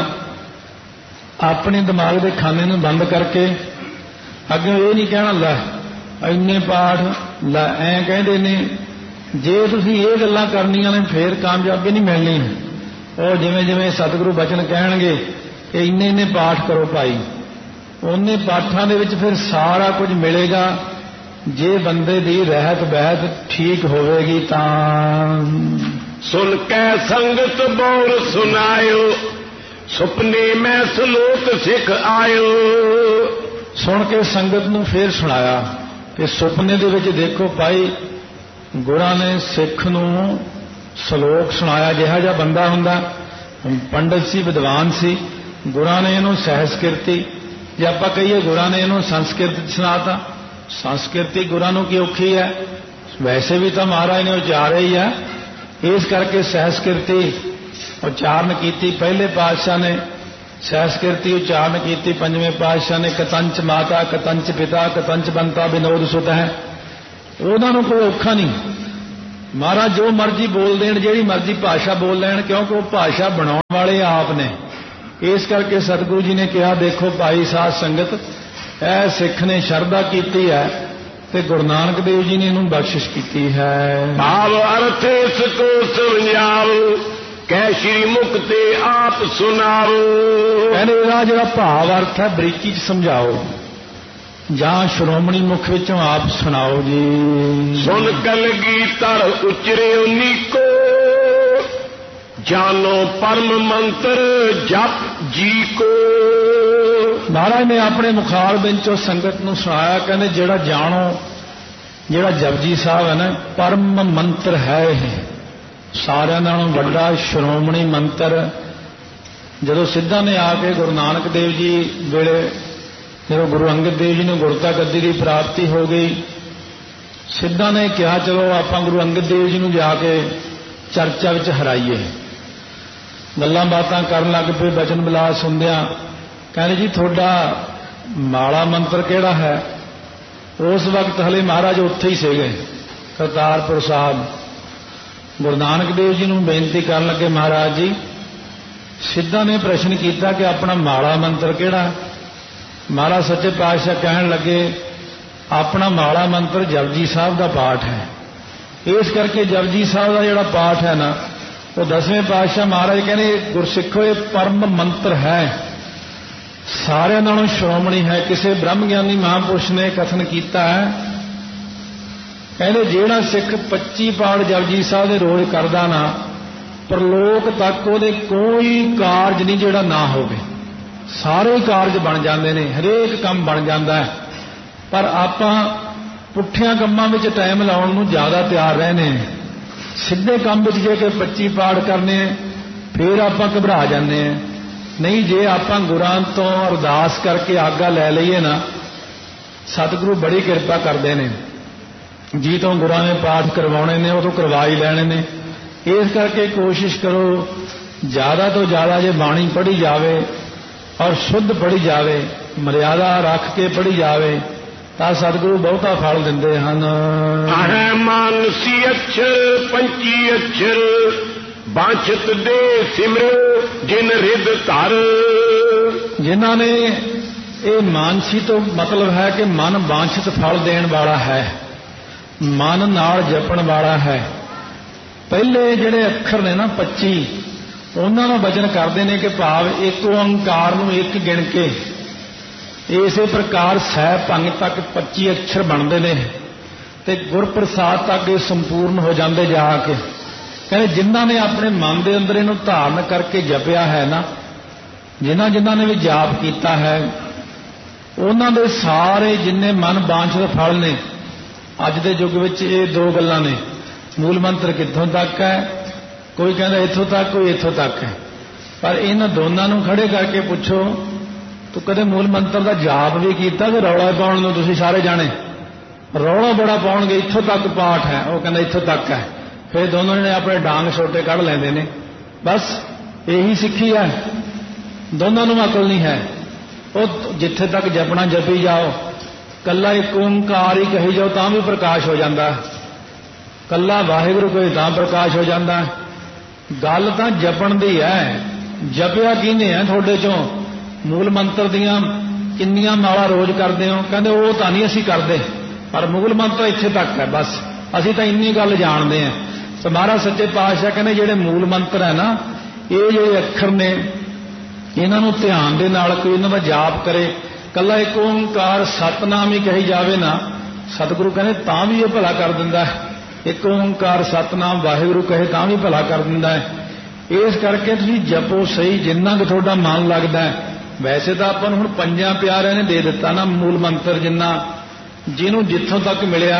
ਆਪਣੇ ਦਿਮਾਗ ਦੇ ਖਾਨੇ ਨੂੰ ਬੰਦ ਕਰਕੇ, ਅੱਗੇ ਇਹ ਨਹੀਂ ਕਹਿਣਾ ਲੈ ਇੰਨੇ ਪਾਠ ਲੈ ਐਂ ਕਹਿੰਦੇ ਨੇ। ਜੇ ਤੁਸੀਂ ਇਹ ਗੱਲਾਂ ਕਰਨੀਆਂ ਨੇ ਫੇਰ ਕਾਮਯਾਬੀ ਨਹੀਂ ਮਿਲਣੀ। ਉਹ ਜਿਵੇਂ ਜਿਵੇਂ ਸਤਿਗੁਰੂ ਬਚਨ ਕਹਿਣਗੇ ਕਿ ਇੰਨੇ ਇੰਨੇ ਪਾਠ ਕਰੋ ਭਾਈ, ਉਹਨੇ ਪਾਠਾਂ ਦੇ ਵਿੱਚ ਫਿਰ ਸਾਰਾ ਕੁਝ ਮਿਲੇਗਾ। ਜੇ ਬੰਦੇ ਦੀ ਰਹਿਤ ਬਹਿਤ ਠੀਕ ਹੋਵੇਗੀ ਤਾਂ। ਸੁਣ ਕੇ ਸੰਗਤ ਬੋਲ ਸੁਨਾਇਓ, ਸੁਪਨੇ ਮੈਂ ਸਲੋਕ ਸਿੱਖ ਆਇਓ। ਸੁਣ ਕੇ ਸੰਗਤ ਨੂੰ ਫੇਰ ਸੁਣਾਇਆ ਕਿ ਸੁਪਨੇ ਦੇ ਵਿੱਚ ਦੇਖੋ ਭਾਈ ਗੁਰਾਂ ਨੇ ਸਿੱਖ ਨੂੰ ਸ਼ਲੋਕ ਸੁਣਾਇਆ। ਜਿਹੜਾ ਜਿਹਾ ਬੰਦਾ ਹੁੰਦਾ, ਪੰਡਤ ਸੀ, ਵਿਦਵਾਨ ਸੀ, ਗੁਰਾਂ ਨੇ ਇਹਨੂੰ ਸਹਿਸਕ੍ਰਿਤੀ, ਜੇ ਆਪਾਂ ਕਹੀਏ ਗੁਰਾਂ ਨੇ ਇਹਨੂੰ ਸੰਸਕ੍ਰਿਤ ਸੁਣਾਤਾ। ਸੰਸਕ੍ਰਿਤੀ ਗੁਰਾਂ ਨੂੰ ਕੀ ਔਖੀ ਹੈ, ਵੈਸੇ ਵੀ ਤਾਂ ਮਹਾਰਾਜ ਨੇ ਉਚਾਰਿਆ ਹੀ ਹੈ। ਇਸ ਕਰਕੇ ਸਹਿਸਕ੍ਰਿਤੀ ਉਚਾਰਨ ਕੀਤੀ ਪਹਿਲੇ ਪਾਤਸ਼ਾਹ ਨੇ, ਸਹਿਸਕ੍ਰਿਤੀ ਉਚਾਰਨ ਕੀਤੀ ਪੰਜਵੇਂ ਪਾਤਸ਼ਾਹ ਨੇ। ਕਤੰਚ ਮਾਤਾ ਕਤੰਚ ਪਿਤਾ ਕਤੰਚ ਬੰਤਾ ਵਿਨੋਦ ਸੁਤ ਹੈ। ਉਹਨਾਂ ਨੂੰ ਕੋਈ ਔਖਾ ਨਹੀਂ। ਮਹਾਰਾਜ ਜੋ ਮਰਜ਼ੀ ਬੋਲ ਦੇਣ, ਜਿਹੜੀ ਮਰਜ਼ੀ ਭਾਸ਼ਾ ਬੋਲ ਲੈਣ, ਕਿਉਂਕਿ ਉਹ ਭਾਸ਼ਾ ਬਣਾਉਣ ਵਾਲੇ ਆਪ ਨੇ। ਇਸ ਕਰਕੇ ਸਤਿਗੁਰੂ ਜੀ ਨੇ ਕਿਹਾ, ਦੇਖੋ ਭਾਈ ਸਾਧ ਸੰਗਤ, ਇਹ ਸਿੱਖ ਨੇ ਸ਼ਰਧਾ ਕੀਤੀ ਹੈ ਤੇ ਗੁਰੂ ਨਾਨਕ ਦੇਵ ਜੀ ਨੇ ਇਹਨੂੰ ਬਖਸ਼ਿਸ਼ ਕੀਤੀ ਹੈ। ਭਾਵ ਅਰਥ ਇਸ ਕੋ ਸਮਝਾਓ, ਕਹਿ ਸ਼੍ਰੀ ਮੁਖ ਤੇ ਆਪ ਸੁਣਾਓ। ਕਹਿੰਦੇ ਇਹਦਾ ਜਿਹੜਾ ਭਾਵ ਅਰਥ ਹੈ ਬਰੀਕੀ ਚ ਸਮਝਾਓ, ਜਾਂ ਸ਼੍ਰੋਮਣੀ ਮੁਖ ਵਿੱਚੋਂ ਆਪ ਸੁਣਾਓ ਜੀ। ਸੁਣ ਕਲਗੀਧਰ ਉਚਰਿਓ ਨੀਕੋ, ਜਾਨੋ ਪਰਮ ਮੰਤਰ ਜਪ ਜੀ ਕੋ। ਮਹਾਰਾਜ ਨੇ ਆਪਣੇ ਮੁਖਾਰ ਵਿੱਚੋਂ ਸੰਗਤ ਨੂੰ ਸੁਣਾਇਆ, ਕਹਿੰਦੇ ਜਿਹੜਾ ਜਾਣੋ, ਜਿਹੜਾ ਜਪਜੀ ਸਾਹਿਬ ਹੈ ਨਾ, ਪਰਮ ਮੰਤਰ ਹੈ। ਇਹ ਸਾਰਿਆਂ ਨਾਲੋਂ ਵੱਡਾ ਸ਼੍ਰੋਮਣੀ ਮੰਤਰ। ਜਦੋਂ ਸਿੱਧਾਂ ਨੇ ਆ ਕੇ ਗੁਰੂ ਨਾਨਕ ਦੇਵ ਜੀ ਵੇਲੇ, ਜਦੋਂ ਗੁਰੂ ਅੰਗਦ ਦੇਵ ਜੀ ਨੂੰ ਗੁਰਤਾ ਗੱਦੀ ਦੀ ਪ੍ਰਾਪਤੀ ਹੋ ਗਈ, ਸਿੱਧਾਂ ਨੇ ਕਿਹਾ ਚਲੋ ਆਪਾਂ ਗੁਰੂ ਅੰਗਦ ਦੇਵ ਜੀ ਨੂੰ ਜਾ ਕੇ ਚਰਚਾ ਵਿੱਚ ਹਰਾਈਏ। ਗੱਲਾਂ ਬਾਤਾਂ ਕਰਨ ਲੱਗ ਪਏ, ਬਚਨ ਬਿਲਾਸ ਹੁੰਦਿਆਂ ਕਹਿੰਦੇ ਜੀ ਤੁਹਾਡਾ ਮਾਲਾ ਮੰਤਰ ਕਿਹੜਾ ਹੈ? ਉਸ ਵਕਤ ਹਲੇ ਮਹਾਰਾਜ ਉੱਥੇ ਹੀ ਸੀਗੇ ਕਰਤਾਰਪੁਰ ਸਾਹਿਬ। ਗੁਰੂ ਨਾਨਕ ਦੇਵ ਜੀ ਨੂੰ ਬੇਨਤੀ ਕਰਨ ਲੱਗੇ, ਮਹਾਰਾਜ ਜੀ ਸਿੱਧਾਂ ਨੇ ਪ੍ਰਸ਼ਨ ਕੀਤਾ ਕਿ ਆਪਣਾ ਮਾਲਾ ਮੰਤਰ ਕਿਹੜਾ? ਮਹਾਰਾਜ ਸੱਚੇ ਪਾਤਸ਼ਾਹ ਕਹਿਣ ਲੱਗੇ, ਆਪਣਾ ਮਾਲਾ ਮੰਤਰ ਜਪਜੀ ਸਾਹਿਬ ਦਾ ਪਾਠ ਹੈ। ਇਸ ਕਰਕੇ ਜਪਜੀ ਸਾਹਿਬ ਦਾ ਜਿਹੜਾ ਪਾਠ ਹੈ ਨਾ, ਉਹ 10ਵੇਂ ਪਾਤਸ਼ਾਹ ਮਹਾਰਾਜ ਕਹਿੰਦੇ ਗੁਰਸਿੱਖੋ ਇਹ ਪਰਮ ਮੰਤਰ ਹੈ, ਸਾਰਿਆਂ ਨਾਲੋਂ ਸ਼੍ਰੋਮਣੀ ਹੈ। ਕਿਸੇ ਬ੍ਰਹਮ ਗਿਆਨੀ ਮਹਾਂਪੁਰਸ਼ ਨੇ ਕਥਨ ਕੀਤਾ ਹੈ, ਕਹਿੰਦੇ ਜਿਹੜਾ ਸਿੱਖ 25 ਪਾਠ ਜਪਜੀ ਸਾਹਿਬ ਦੇ ਰੋਜ਼ ਕਰਦਾ ਨਾ, ਪਰਲੋਕ ਤੱਕ ਉਹਦੇ ਕੋਈ ਕਾਰਜ ਨਹੀਂ ਜਿਹੜਾ ਨਾ ਹੋਵੇ। ਸਾਰੇ ਕਾਰਜ ਬਣ ਜਾਂਦੇ ਨੇ, ਹਰੇਕ ਕੰਮ ਬਣ ਜਾਂਦਾ ਹੈ। ਪਰ ਆਪਾਂ ਪੁੱਠਿਆਂ ਕੰਮਾਂ ਵਿੱਚ ਟਾਈਮ ਲਾਉਣ ਨੂੰ ਜ਼ਿਆਦਾ ਤਿਆਰ ਰਹਿੰਦੇ ਨੇ। ਸਿੱਧੇ ਕੰਮ ਵਿੱਚ ਜੇ ਕਿ 25 ਪਾਠ ਕਰਨੇ ਫਿਰ ਆਪਾਂ ਘਬਰਾ ਜਾਂਦੇ ਹਾਂ। ਨਹੀਂ, ਜੇ ਆਪਾਂ ਗੁਰਾਂ ਤੋਂ ਅਰਦਾਸ ਕਰਕੇ ਆਗਾ ਲੈ ਲਈਏ ਨਾ, ਸਤਿਗੁਰੂ ਬੜੀ ਕਿਰਪਾ ਕਰਦੇ ਨੇ। ਜੀ ਤੋਂ ਗੁਰਾਂ ਨੇ ਪਾਠ ਕਰਵਾਉਣੇ ਨੇ, ਉਹ ਤੋਂ ਕਰਵਾ ਹੀ ਲੈਣੇ ਨੇ। ਇਸ ਕਰਕੇ ਕੋਸ਼ਿਸ਼ ਕਰੋ ਜ਼ਿਆਦਾ ਤੋਂ ਜ਼ਿਆਦਾ ਜੇ ਬਾਣੀ ਪੜ੍ਹੀ ਜਾਵੇ ਔਰ ਸ਼ੁੱਧ ਪੜ੍ਹੀ ਜਾਵੇ, ਮਰਿਆਦਾ ਰੱਖ ਕੇ ਪੜ੍ਹੀ ਜਾਵੇ, ਤਾਂ ਸਤਿਗੁਰੂ ਬਹੁਤਾ ਫਲ ਦਿੰਦੇ ਹਨ। ਹੈ ਮਾਨਸੀ ਅਛਰ ਪੰਚੀ ਅਛਰ, ਬਾਂਛਤ ਦੇ ਸਿਮਰੋ ਜਿਨ ਰਿਦ ਧਰ। ਜਿਨ੍ਹਾਂ ਨੇ ਇਹ ਮਾਨਸੀ ਤੋਂ ਮਤਲਬ ਹੈ ਕਿ ਮਨ ਬਾਂਛਤ ਫਲ ਦੇਣ ਵਾਲਾ ਹੈ, ਮਨ ਨਾਲ ਜਪਣ ਵਾਲਾ ਹੈ। ਪਹਿਲੇ ਜਿਹੜੇ ਅੱਖਰ ਨੇ ਨਾ 25, ਉਹਨਾਂ ਨੂੰ ਵਚਨ ਕਰਦੇ ਨੇ ਕਿ ਭਾਵ ਇੱਕ ਓੰਕਾਰ ਨੂੰ ਇੱਕ ਗਿਣ ਕੇ ਇਸੇ ਪ੍ਰਕਾਰ ਸਹਿ ਭੰਗ ਤੱਕ 25 ਅੱਖਰ ਬਣਦੇ ਨੇ ਤੇ ਗੁਰਪ੍ਰਸਾਦ ਤੱਕ ਇਹ ਸੰਪੂਰਨ ਹੋ ਜਾਂਦੇ ਜਾ ਕੇ। ਕਹਿੰਦੇ ਜਿਨ੍ਹਾਂ ਨੇ ਆਪਣੇ ਮਨ ਦੇ ਅੰਦਰ ਇਹਨੂੰ ਧਾਰਨ ਕਰਕੇ ਜਪਿਆ ਹੈ ਨਾ, ਜਿਨ੍ਹਾਂ ਨੇ ਵੀ ਜਾਪ ਕੀਤਾ ਹੈ, ਉਹਨਾਂ ਦੇ ਸਾਰੇ ਜਿੰਨੇ ਮਨ ਬਾਂਛਤ ਫਲ ਨੇ। ਅੱਜ ਦੇ ਯੁੱਗ ਵਿੱਚ ਇਹ ਦੋ ਗੱਲਾਂ ਨੇ, ਮੂਲ ਮੰਤਰ ਕਿੱਥੋਂ ਤੱਕ ਹੈ, ਕੋਈ ਕਹਿੰਦਾ ਇੱਥੋਂ ਤੱਕ, ਕੋਈ ਇੱਥੋਂ ਤੱਕ ਹੈ। ਪਰ ਇਹਨਾਂ ਦੋਨਾਂ ਨੂੰ ਖੜੇ ਕਰਕੇ ਪੁੱਛੋ, ਤੂੰ ਕਦੇ ਮੂਲ ਮੰਤਰ ਦਾ ਜਾਪ ਵੀ ਕੀਤਾ? ਕਿ ਰੌਲਾ ਪਾਉਣ ਨੂੰ ਤੁਸੀਂ ਸਾਰੇ ਜਾਣੇ ਰੌਲਾ ਬੜਾ ਪਾਉਣਗੇ, ਇੱਥੋਂ ਤੱਕ ਪਾਠ ਹੈ, ਉਹ ਕਹਿੰਦਾ ਇੱਥੋਂ ਤੱਕ ਹੈ। ਫਿਰ ਦੋਨੋਂ ਨੇ ਆਪਣੇ ਡਾਂਗ ਛੋਟੇ ਕੱਢ ਲੈਂਦੇ ਨੇ। ਬਸ ਇਹੀ ਸਿੱਖੀ ਹੈ, ਦੋਨਾਂ ਨੂੰ ਅਕਲ ਨਹੀਂ ਹੈ। ਉਹ ਜਿੱਥੇ ਤੱਕ ਜਪਣਾ ਜਪੀ ਜਾਓ, ਕੱਲਾ ਇੱਕ ਓੰਕਾਰ ਹੀ ਕਹੀ ਜਾਓ ਤਾਂ ਵੀ ਪ੍ਰਕਾਸ਼ ਹੋ ਜਾਂਦਾ, ਕੱਲਾ ਵਾਹਿਗੁਰੂ ਕੋਈ ਤਾਂ ਪ੍ਰਕਾਸ਼ ਹੋ ਜਾਂਦਾ। ਗੱਲ ਤਾਂ ਜਪਣ ਦੀ ਹੈ। ਜਪਿਆ ਕਿਹਨੇ ਹੈ ਤੁਹਾਡੇ ਚੋਂ? ਮੂਲ ਮੰਤਰ ਦੀਆਂ ਕਿੰਨੀਆਂ ਮਾਲਾ ਰੋਜ਼ ਕਰਦੇ ਹੋ? ਕਹਿੰਦੇ ਉਹ ਤਾਂ ਨਹੀਂ ਅਸੀਂ ਕਰਦੇ, ਪਰ ਮੂਲ ਮੰਤਰ ਇੱਥੇ ਤੱਕ ਹੈ, ਬਸ ਅਸੀਂ ਤਾਂ ਇੰਨੀ ਗੱਲ ਜਾਣਦੇ ਹਾਂ। ਤੇ ਮਹਾਰਾਜ ਸੱਚੇ ਪਾਤਸ਼ਾਹ ਕਹਿੰਦੇ ਜਿਹੜੇ ਮੂਲ ਮੰਤਰ ਹੈ ਨਾ, ਇਹ ਜਿਹੜੇ ਅੱਖਰ ਨੇ, ਇਹਨਾਂ ਨੂੰ ਧਿਆਨ ਦੇ ਨਾਲ ਕੋਈ ਇਹਨਾਂ ਦਾ ਜਾਪ ਕਰੇ, ਕੱਲਾ ਇੱਕ ਓੰਕਾਰ ਸਤਨਾਮ ਹੀ ਕਹੀ ਜਾਵੇ ਨਾ, ਸਤਿਗੁਰੂ ਕਹਿੰਦੇ ਤਾਂ ਵੀ ਇਹ ਭਲਾ ਕਰ ਦਿੰਦਾ ਹੈ। ਇੱਕ ਓੰਕਾਰ ਸਤਨਾਮ ਵਾਹਿਗੁਰੂ ਕਹੇ ਤਾਂ ਵੀ ਭਲਾ ਕਰ ਦਿੰਦਾ ਹੈ। ਇਸ ਕਰਕੇ ਤੁਸੀਂ ਜਪੋ ਸਹੀ, ਜਿੰਨਾ ਕੁ ਤੁਹਾਡਾ ਮਨ ਲੱਗਦਾ ਹੈ। ਵੈਸੇ ਤਾਂ ਆਪਾਂ ਨੂੰ ਹੁਣ 5 ਪਿਆਰਿਆਂ ਨੇ ਦੇ ਦਿੱਤਾ ਨਾ ਮੂਲ ਮੰਤਰ, ਜਿਹਨੂੰ ਜਿੱਥੋਂ ਤੱਕ ਮਿਲਿਆ,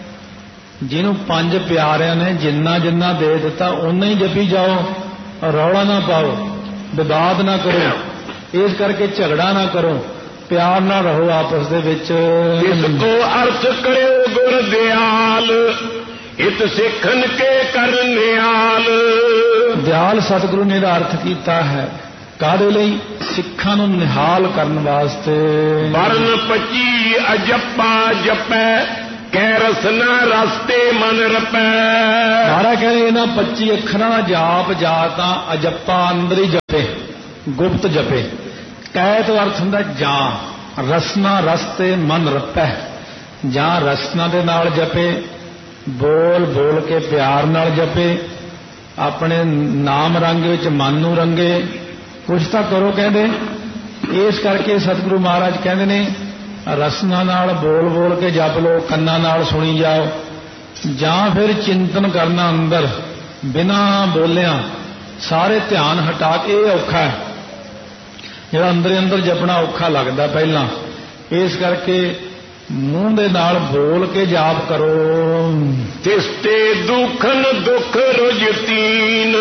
ਜਿਹਨੂੰ 5 ਪਿਆਰਿਆਂ ਨੇ ਜਿੰਨਾ ਦੇ ਦਿੱਤਾ ਓਨਾ ਹੀ ਜਪੀ ਜਾਓ, ਰੌਲਾ ਨਾ ਪਾਓ, ਵਿਵਾਦ ਨਾ ਕਰੋ, ਇਸ ਕਰਕੇ ਝਗੜਾ ਨਾ ਕਰੋ, ਪਿਆਰ ਨਾਲ ਰਹੋ ਆਪਸ ਦੇ ਵਿੱਚ। ਇਸ ਕੋ ਅਰਥ ਕਰਿਓ ਗੁਰ ਦਿਆਲ, ਇਤ ਸਿੱਖਨ ਕੇ ਕਰਨਿਆਲ। ਦਿਆਲ ਸਤਿਗੁਰੂ ਨੇ ਇਹਦਾ ਅਰਥ ਕੀਤਾ ਹੈ ਕਾਹਦੇ ਲਈ? ਸਿੱਖਾਂ ਨੂੰ ਨਿਹਾਲ ਕਰਨ ਵਾਸਤੇ। ਵਰਨ 25 ਅਜੱਪਾ ਜਪੈ, ਕਹਿ ਰਸਨਾ ਰਸਤੇ ਮਨ ਰਪੈ। ਸਾਰਾ ਕਹਿੰਦੇ ਇਹਨਾਂ 25 ਅੱਖਰਾਂ ਦਾ ਜਾਪ ਜਾ ਤਾਂ ਅਜੱਪਾ ਅੰਦਰ ਹੀ ਜਪੇ, ਗੁਪਤ ਜਪੇ। ਕਹਿ ਤੋਂ ਅਰਥ ਹੁੰਦਾ ਜਾਂ, ਰਸਨਾ ਰਸਤੇ ਮਨ ਰਪੈ, ਜਾਂ ਰਸਨਾ ਦੇ ਨਾਲ ਜਪੇ, ਬੋਲ ਬੋਲ ਕੇ ਪਿਆਰ ਨਾਲ ਜਪੇ, ਆਪਣੇ ਨਾਮ ਰੰਗ ਵਿੱਚ ਮਨ ਨੂੰ ਰੰਗੇ, ਕੁਛ ਤਾਂ ਕਰੋ ਕਹਿੰਦੇ। ਇਸ ਕਰਕੇ ਸਤਿਗੁਰੂ ਮਹਾਰਾਜ ਕਹਿੰਦੇ ਨੇ ਰਸਨਾ ਨਾਲ ਬੋਲ ਬੋਲ ਕੇ ਜਪ ਲਓ, ਕੰਨਾਂ ਨਾਲ ਸੁਣੀ ਜਾਓ, ਜਾਂ ਫਿਰ ਚਿੰਤਨ ਕਰਨਾ ਅੰਦਰ ਬਿਨਾਂ ਬੋਲਿਆਂ, ਸਾਰੇ ਧਿਆਨ ਹਟਾ ਕੇ। ਇਹ ਔਖਾ ਹੈ, ਜਿਹੜਾ ਅੰਦਰ ਅੰਦਰ ਜਪਣਾ ਔਖਾ ਲੱਗਦਾ ਪਹਿਲਾਂ। ਇਸ ਕਰਕੇ ਮੂੰਹ ਦੇ ਨਾਲ ਬੋਲ ਕੇ ਜਾਪ ਕਰੋ। ਤਿਸਤੇ ਦੁਖਨ ਦੁਖ ਰੁਜਤੀਨ,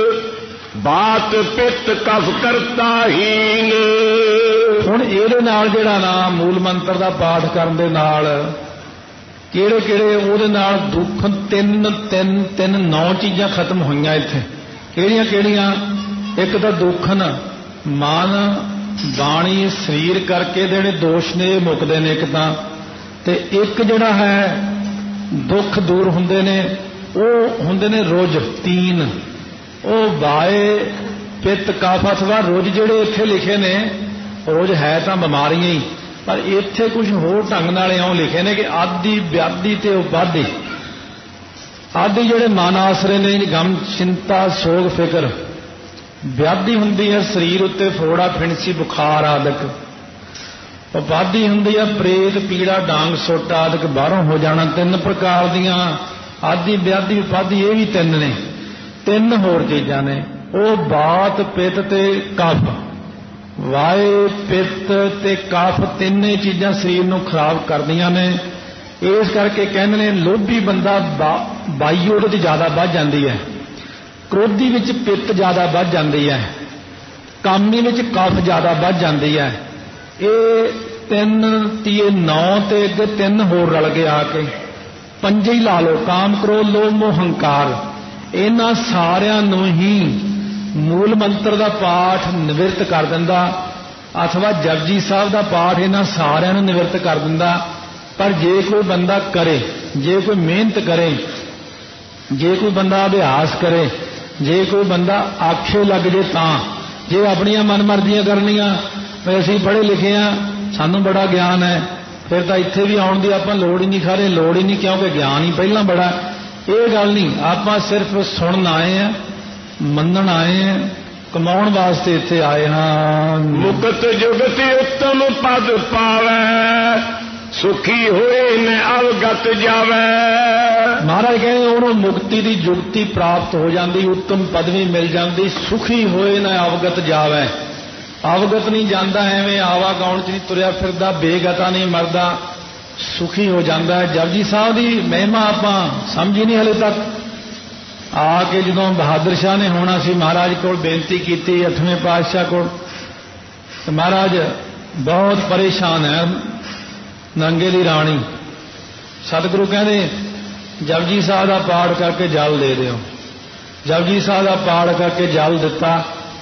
ਬਾਤ ਪਿੱਤ ਕਫ ਕਰਤਾ ਹੀਨ। ਹੁਣ ਇਹਦੇ ਨਾਲ ਜਿਹੜਾ ਨਾ ਮੂਲ ਮੰਤਰ ਦਾ ਪਾਠ ਕਰਨ ਦੇ ਨਾਲ ਕਿਹੜੇ ਕਿਹੜੇ ਉਹਦੇ ਨਾਲ ਦੁੱਖ ਤਿੰਨ 9 ਚੀਜ਼ਾਂ ਖਤਮ ਹੋਈਆਂ ਇੱਥੇ। ਕਿਹੜੀਆਂ ਕਿਹੜੀਆਂ? ਇੱਕ ਤਾਂ ਦੁੱਖਨ ਮਨ ਬਾਣੀ ਸਰੀਰ ਕਰਕੇ ਜਿਹੜੇ ਦੋਸ਼ ਨੇ ਇਹ ਮੁੱਕਦੇ ਨੇ ਇੱਕ ਤਾਂ, ਤੇ ਇੱਕ ਜਿਹੜਾ ਹੈ ਦੁੱਖ ਦੂਰ ਹੁੰਦੇ ਨੇ, ਉਹ ਹੁੰਦੇ ਨੇ ਰੁਜ 3। ਉਹ ਵਾਏ ਪਿੱਤ ਕਫ ਅਥਵਾ ਰੁਜ ਜਿਹੜੇ ਇੱਥੇ ਲਿਖੇ ਨੇ, ਰੁਜ ਹੈ ਤਾਂ ਬਿਮਾਰੀਆਂ ਹੀ, ਪਰ ਇੱਥੇ ਕੁਝ ਹੋਰ ਢੰਗ ਨਾਲ ਇਉਂ ਲਿਖੇ ਨੇ ਕਿ ਆਦਿ ਵਿਆਧੀ ਤੇ ਉਪਾਧੀ। ਆਦਿ ਜਿਹੜੇ ਮਨ ਆਸਰੇ ਨੇ, ਗਮ ਚਿੰਤਾ ਸੋਗ ਫਿਕਰ। ਵਿਆਧੀ ਹੁੰਦੀ ਹੈ ਸਰੀਰ ਉੱਤੇ ਫੋੜਾ ਫਿਣਸੀ ਬੁਖਾਰ ਆਦਿਕ। ਉਪਾਧੀ ਹੁੰਦੀ ਹੈ ਪ੍ਰੇਤ ਪੀੜਾ ਡਾਂਗ ਸੋਟ ਆਦਿਕ ਬਾਹਰੋਂ ਹੋ ਜਾਣਾ। 3 ਪ੍ਰਕਾਰ ਦੀਆਂ ਆਦਿ ਵਿਆਧੀ ਉਪਾਧੀ, ਇਹ ਵੀ 3 ਨੇ। 3 ਹੋਰ ਚੀਜ਼ਾਂ ਨੇ, ਉਹ ਬਾਤ ਪਿੱਤ ਤੇ ਕਫ। ਵਾਏ ਪਿੱਤ ਤੇ ਕਫ ਤਿੰਨੇ ਚੀਜ਼ਾਂ ਸਰੀਰ ਨੂੰ ਖਰਾਬ ਕਰਦੀਆਂ ਨੇ। ਇਸ ਕਰਕੇ ਕਹਿੰਦੇ ਨੇ ਲੋਭੀ ਬੰਦਾ ਬਾਈ ਉਹਦੇ 'ਚ ਜ਼ਿਆਦਾ ਵੱਧ ਜਾਂਦੀ ਹੈ, ਕ੍ਰੋਧੀ ਵਿੱਚ ਪਿੱਤ ਜ਼ਿਆਦਾ ਵੱਧ ਜਾਂਦੀ ਹੈ, ਕਾਮੀ ਵਿੱਚ ਕਫ ਜ਼ਿਆਦਾ ਵੱਧ ਜਾਂਦੀ ਹੈ। ਇਹ 3 ਤੀਏ 9 ਤੇ ਅੱਗੇ 3 ਹੋਰ ਰਲ ਕੇ ਆ ਕੇ 5 ਹੀ ਲਾ ਲਓ। ਕਾਮ ਕ੍ਰੋਧ ਲੋਭ ਮੋਹ ਹੰਕਾਰ, ਇਹਨਾਂ ਸਾਰਿਆਂ ਨੂੰ ਹੀ ਮੂਲ ਮੰਤਰ ਦਾ ਪਾਠ ਨਿਵਰਤ ਕਰ ਦਿੰਦਾ, ਅਥਵਾ ਜਪਜੀ ਸਾਹਿਬ ਦਾ ਪਾਠ ਇਹਨਾਂ ਸਾਰਿਆਂ ਨੂੰ ਨਿਵਰਤ ਕਰ ਦਿੰਦਾ। ਪਰ ਜੇ ਕੋਈ ਬੰਦਾ ਕਰੇ, ਜੇ ਕੋਈ ਮਿਹਨਤ ਕਰੇ, ਜੇ ਕੋਈ ਬੰਦਾ ਅਭਿਆਸ ਕਰੇ, ਜੇ ਕੋਈ ਬੰਦਾ ਆਖੇ ਲੱਗ ਜੇ, ਤਾਂ ਜੇ ਆਪਣੀਆਂ ਮਨਮਰਜ਼ੀਆਂ ਕਰਨੀਆਂ ਵੀ ਅਸੀਂ ਪੜ੍ਹੇ ਲਿਖੇ ਆ, ਸਾਨੂੰ ਬੜਾ ਗਿਆਨ ਹੈ, ਫਿਰ ਤਾਂ ਇੱਥੇ ਵੀ ਆਉਣ ਦੀ ਆਪਾਂ ਲੋੜ ਹੀ ਨਹੀਂ, ਖਾਰੇ ਲੋੜ ਹੀ ਨਹੀਂ, ਕਿਉਂਕਿ ਗਿਆਨ ਹੀ ਪਹਿਲਾਂ ਬੜਾ। ਇਹ ਗੱਲ ਨਹੀਂ, ਆਪਾਂ ਸਿਰਫ ਸੁਣਨ ਆਏ ਆ, ਮੰਨਣ ਆਏ ਆ, ਕਮਾਉਣ ਵਾਸਤੇ ਇੱਥੇ ਆਏ ਹਾਂ। ਮੁਕਤ ਜੁਗਤ ਉੱਤਮ ਪਦ ਪਾਵੈ, ਸੁਖੀ ਹੋਏ ਨ ਅਵਗਤ ਜਾਵੈ। ਮਹਾਰਾਜ ਕਹਿੰਦੇ ਉਹਨੂੰ ਮੁਕਤੀ ਦੀ ਜੁਗਤੀ ਪ੍ਰਾਪਤ ਹੋ ਜਾਂਦੀ, ਉੱਤਮ ਪਦਵੀ ਮਿਲ ਜਾਂਦੀ, ਸੁਖੀ ਹੋਏ ਨ ਅਵਗਤ ਜਾਵੈ। ਅਵਗਤ ਨਹੀਂ ਜਾਂਦਾ, ਐਵੇਂ ਆਵਾ ਗਾਉਣ 'ਚ ਨਹੀਂ ਤੁਰਿਆ ਫਿਰਦਾ, ਬੇਗਤਾ ਨਹੀਂ ਮਰਦਾ, ਸੁਖੀ ਹੋ ਜਾਂਦਾ ਹੈ। ਜਪਜੀ ਸਾਹਿਬ ਦੀ ਮਹਿਮਾ ਆਪਾਂ ਸਮਝੀ ਨਹੀਂ ਹਲੇ ਤੱਕ। ਆ ਕੇ ਜਦੋਂ ਬਹਾਦਰ ਸ਼ਾਹ ਨੇ ਹੋਣਾ ਸੀ, ਮਹਾਰਾਜ ਕੋਲ ਬੇਨਤੀ ਕੀਤੀ 8ਵੇਂ ਪਾਤਸ਼ਾਹ ਕੋਲ, ਤੇ ਮਹਾਰਾਜ ਬਹੁਤ ਪਰੇਸ਼ਾਨ ਹੈ, ਨੰਗੇ ਦੀ ਰਾਣੀ। ਸਤਿਗੁਰੂ ਕਹਿੰਦੇ ਜਪਜੀ ਸਾਹਿਬ ਦਾ ਪਾਠ ਕਰਕੇ ਜਲ ਦੇ ਦਿਓ। ਜਪਜੀ ਸਾਹਿਬ ਦਾ ਪਾਠ ਕਰਕੇ ਜਲ ਦਿੱਤਾ,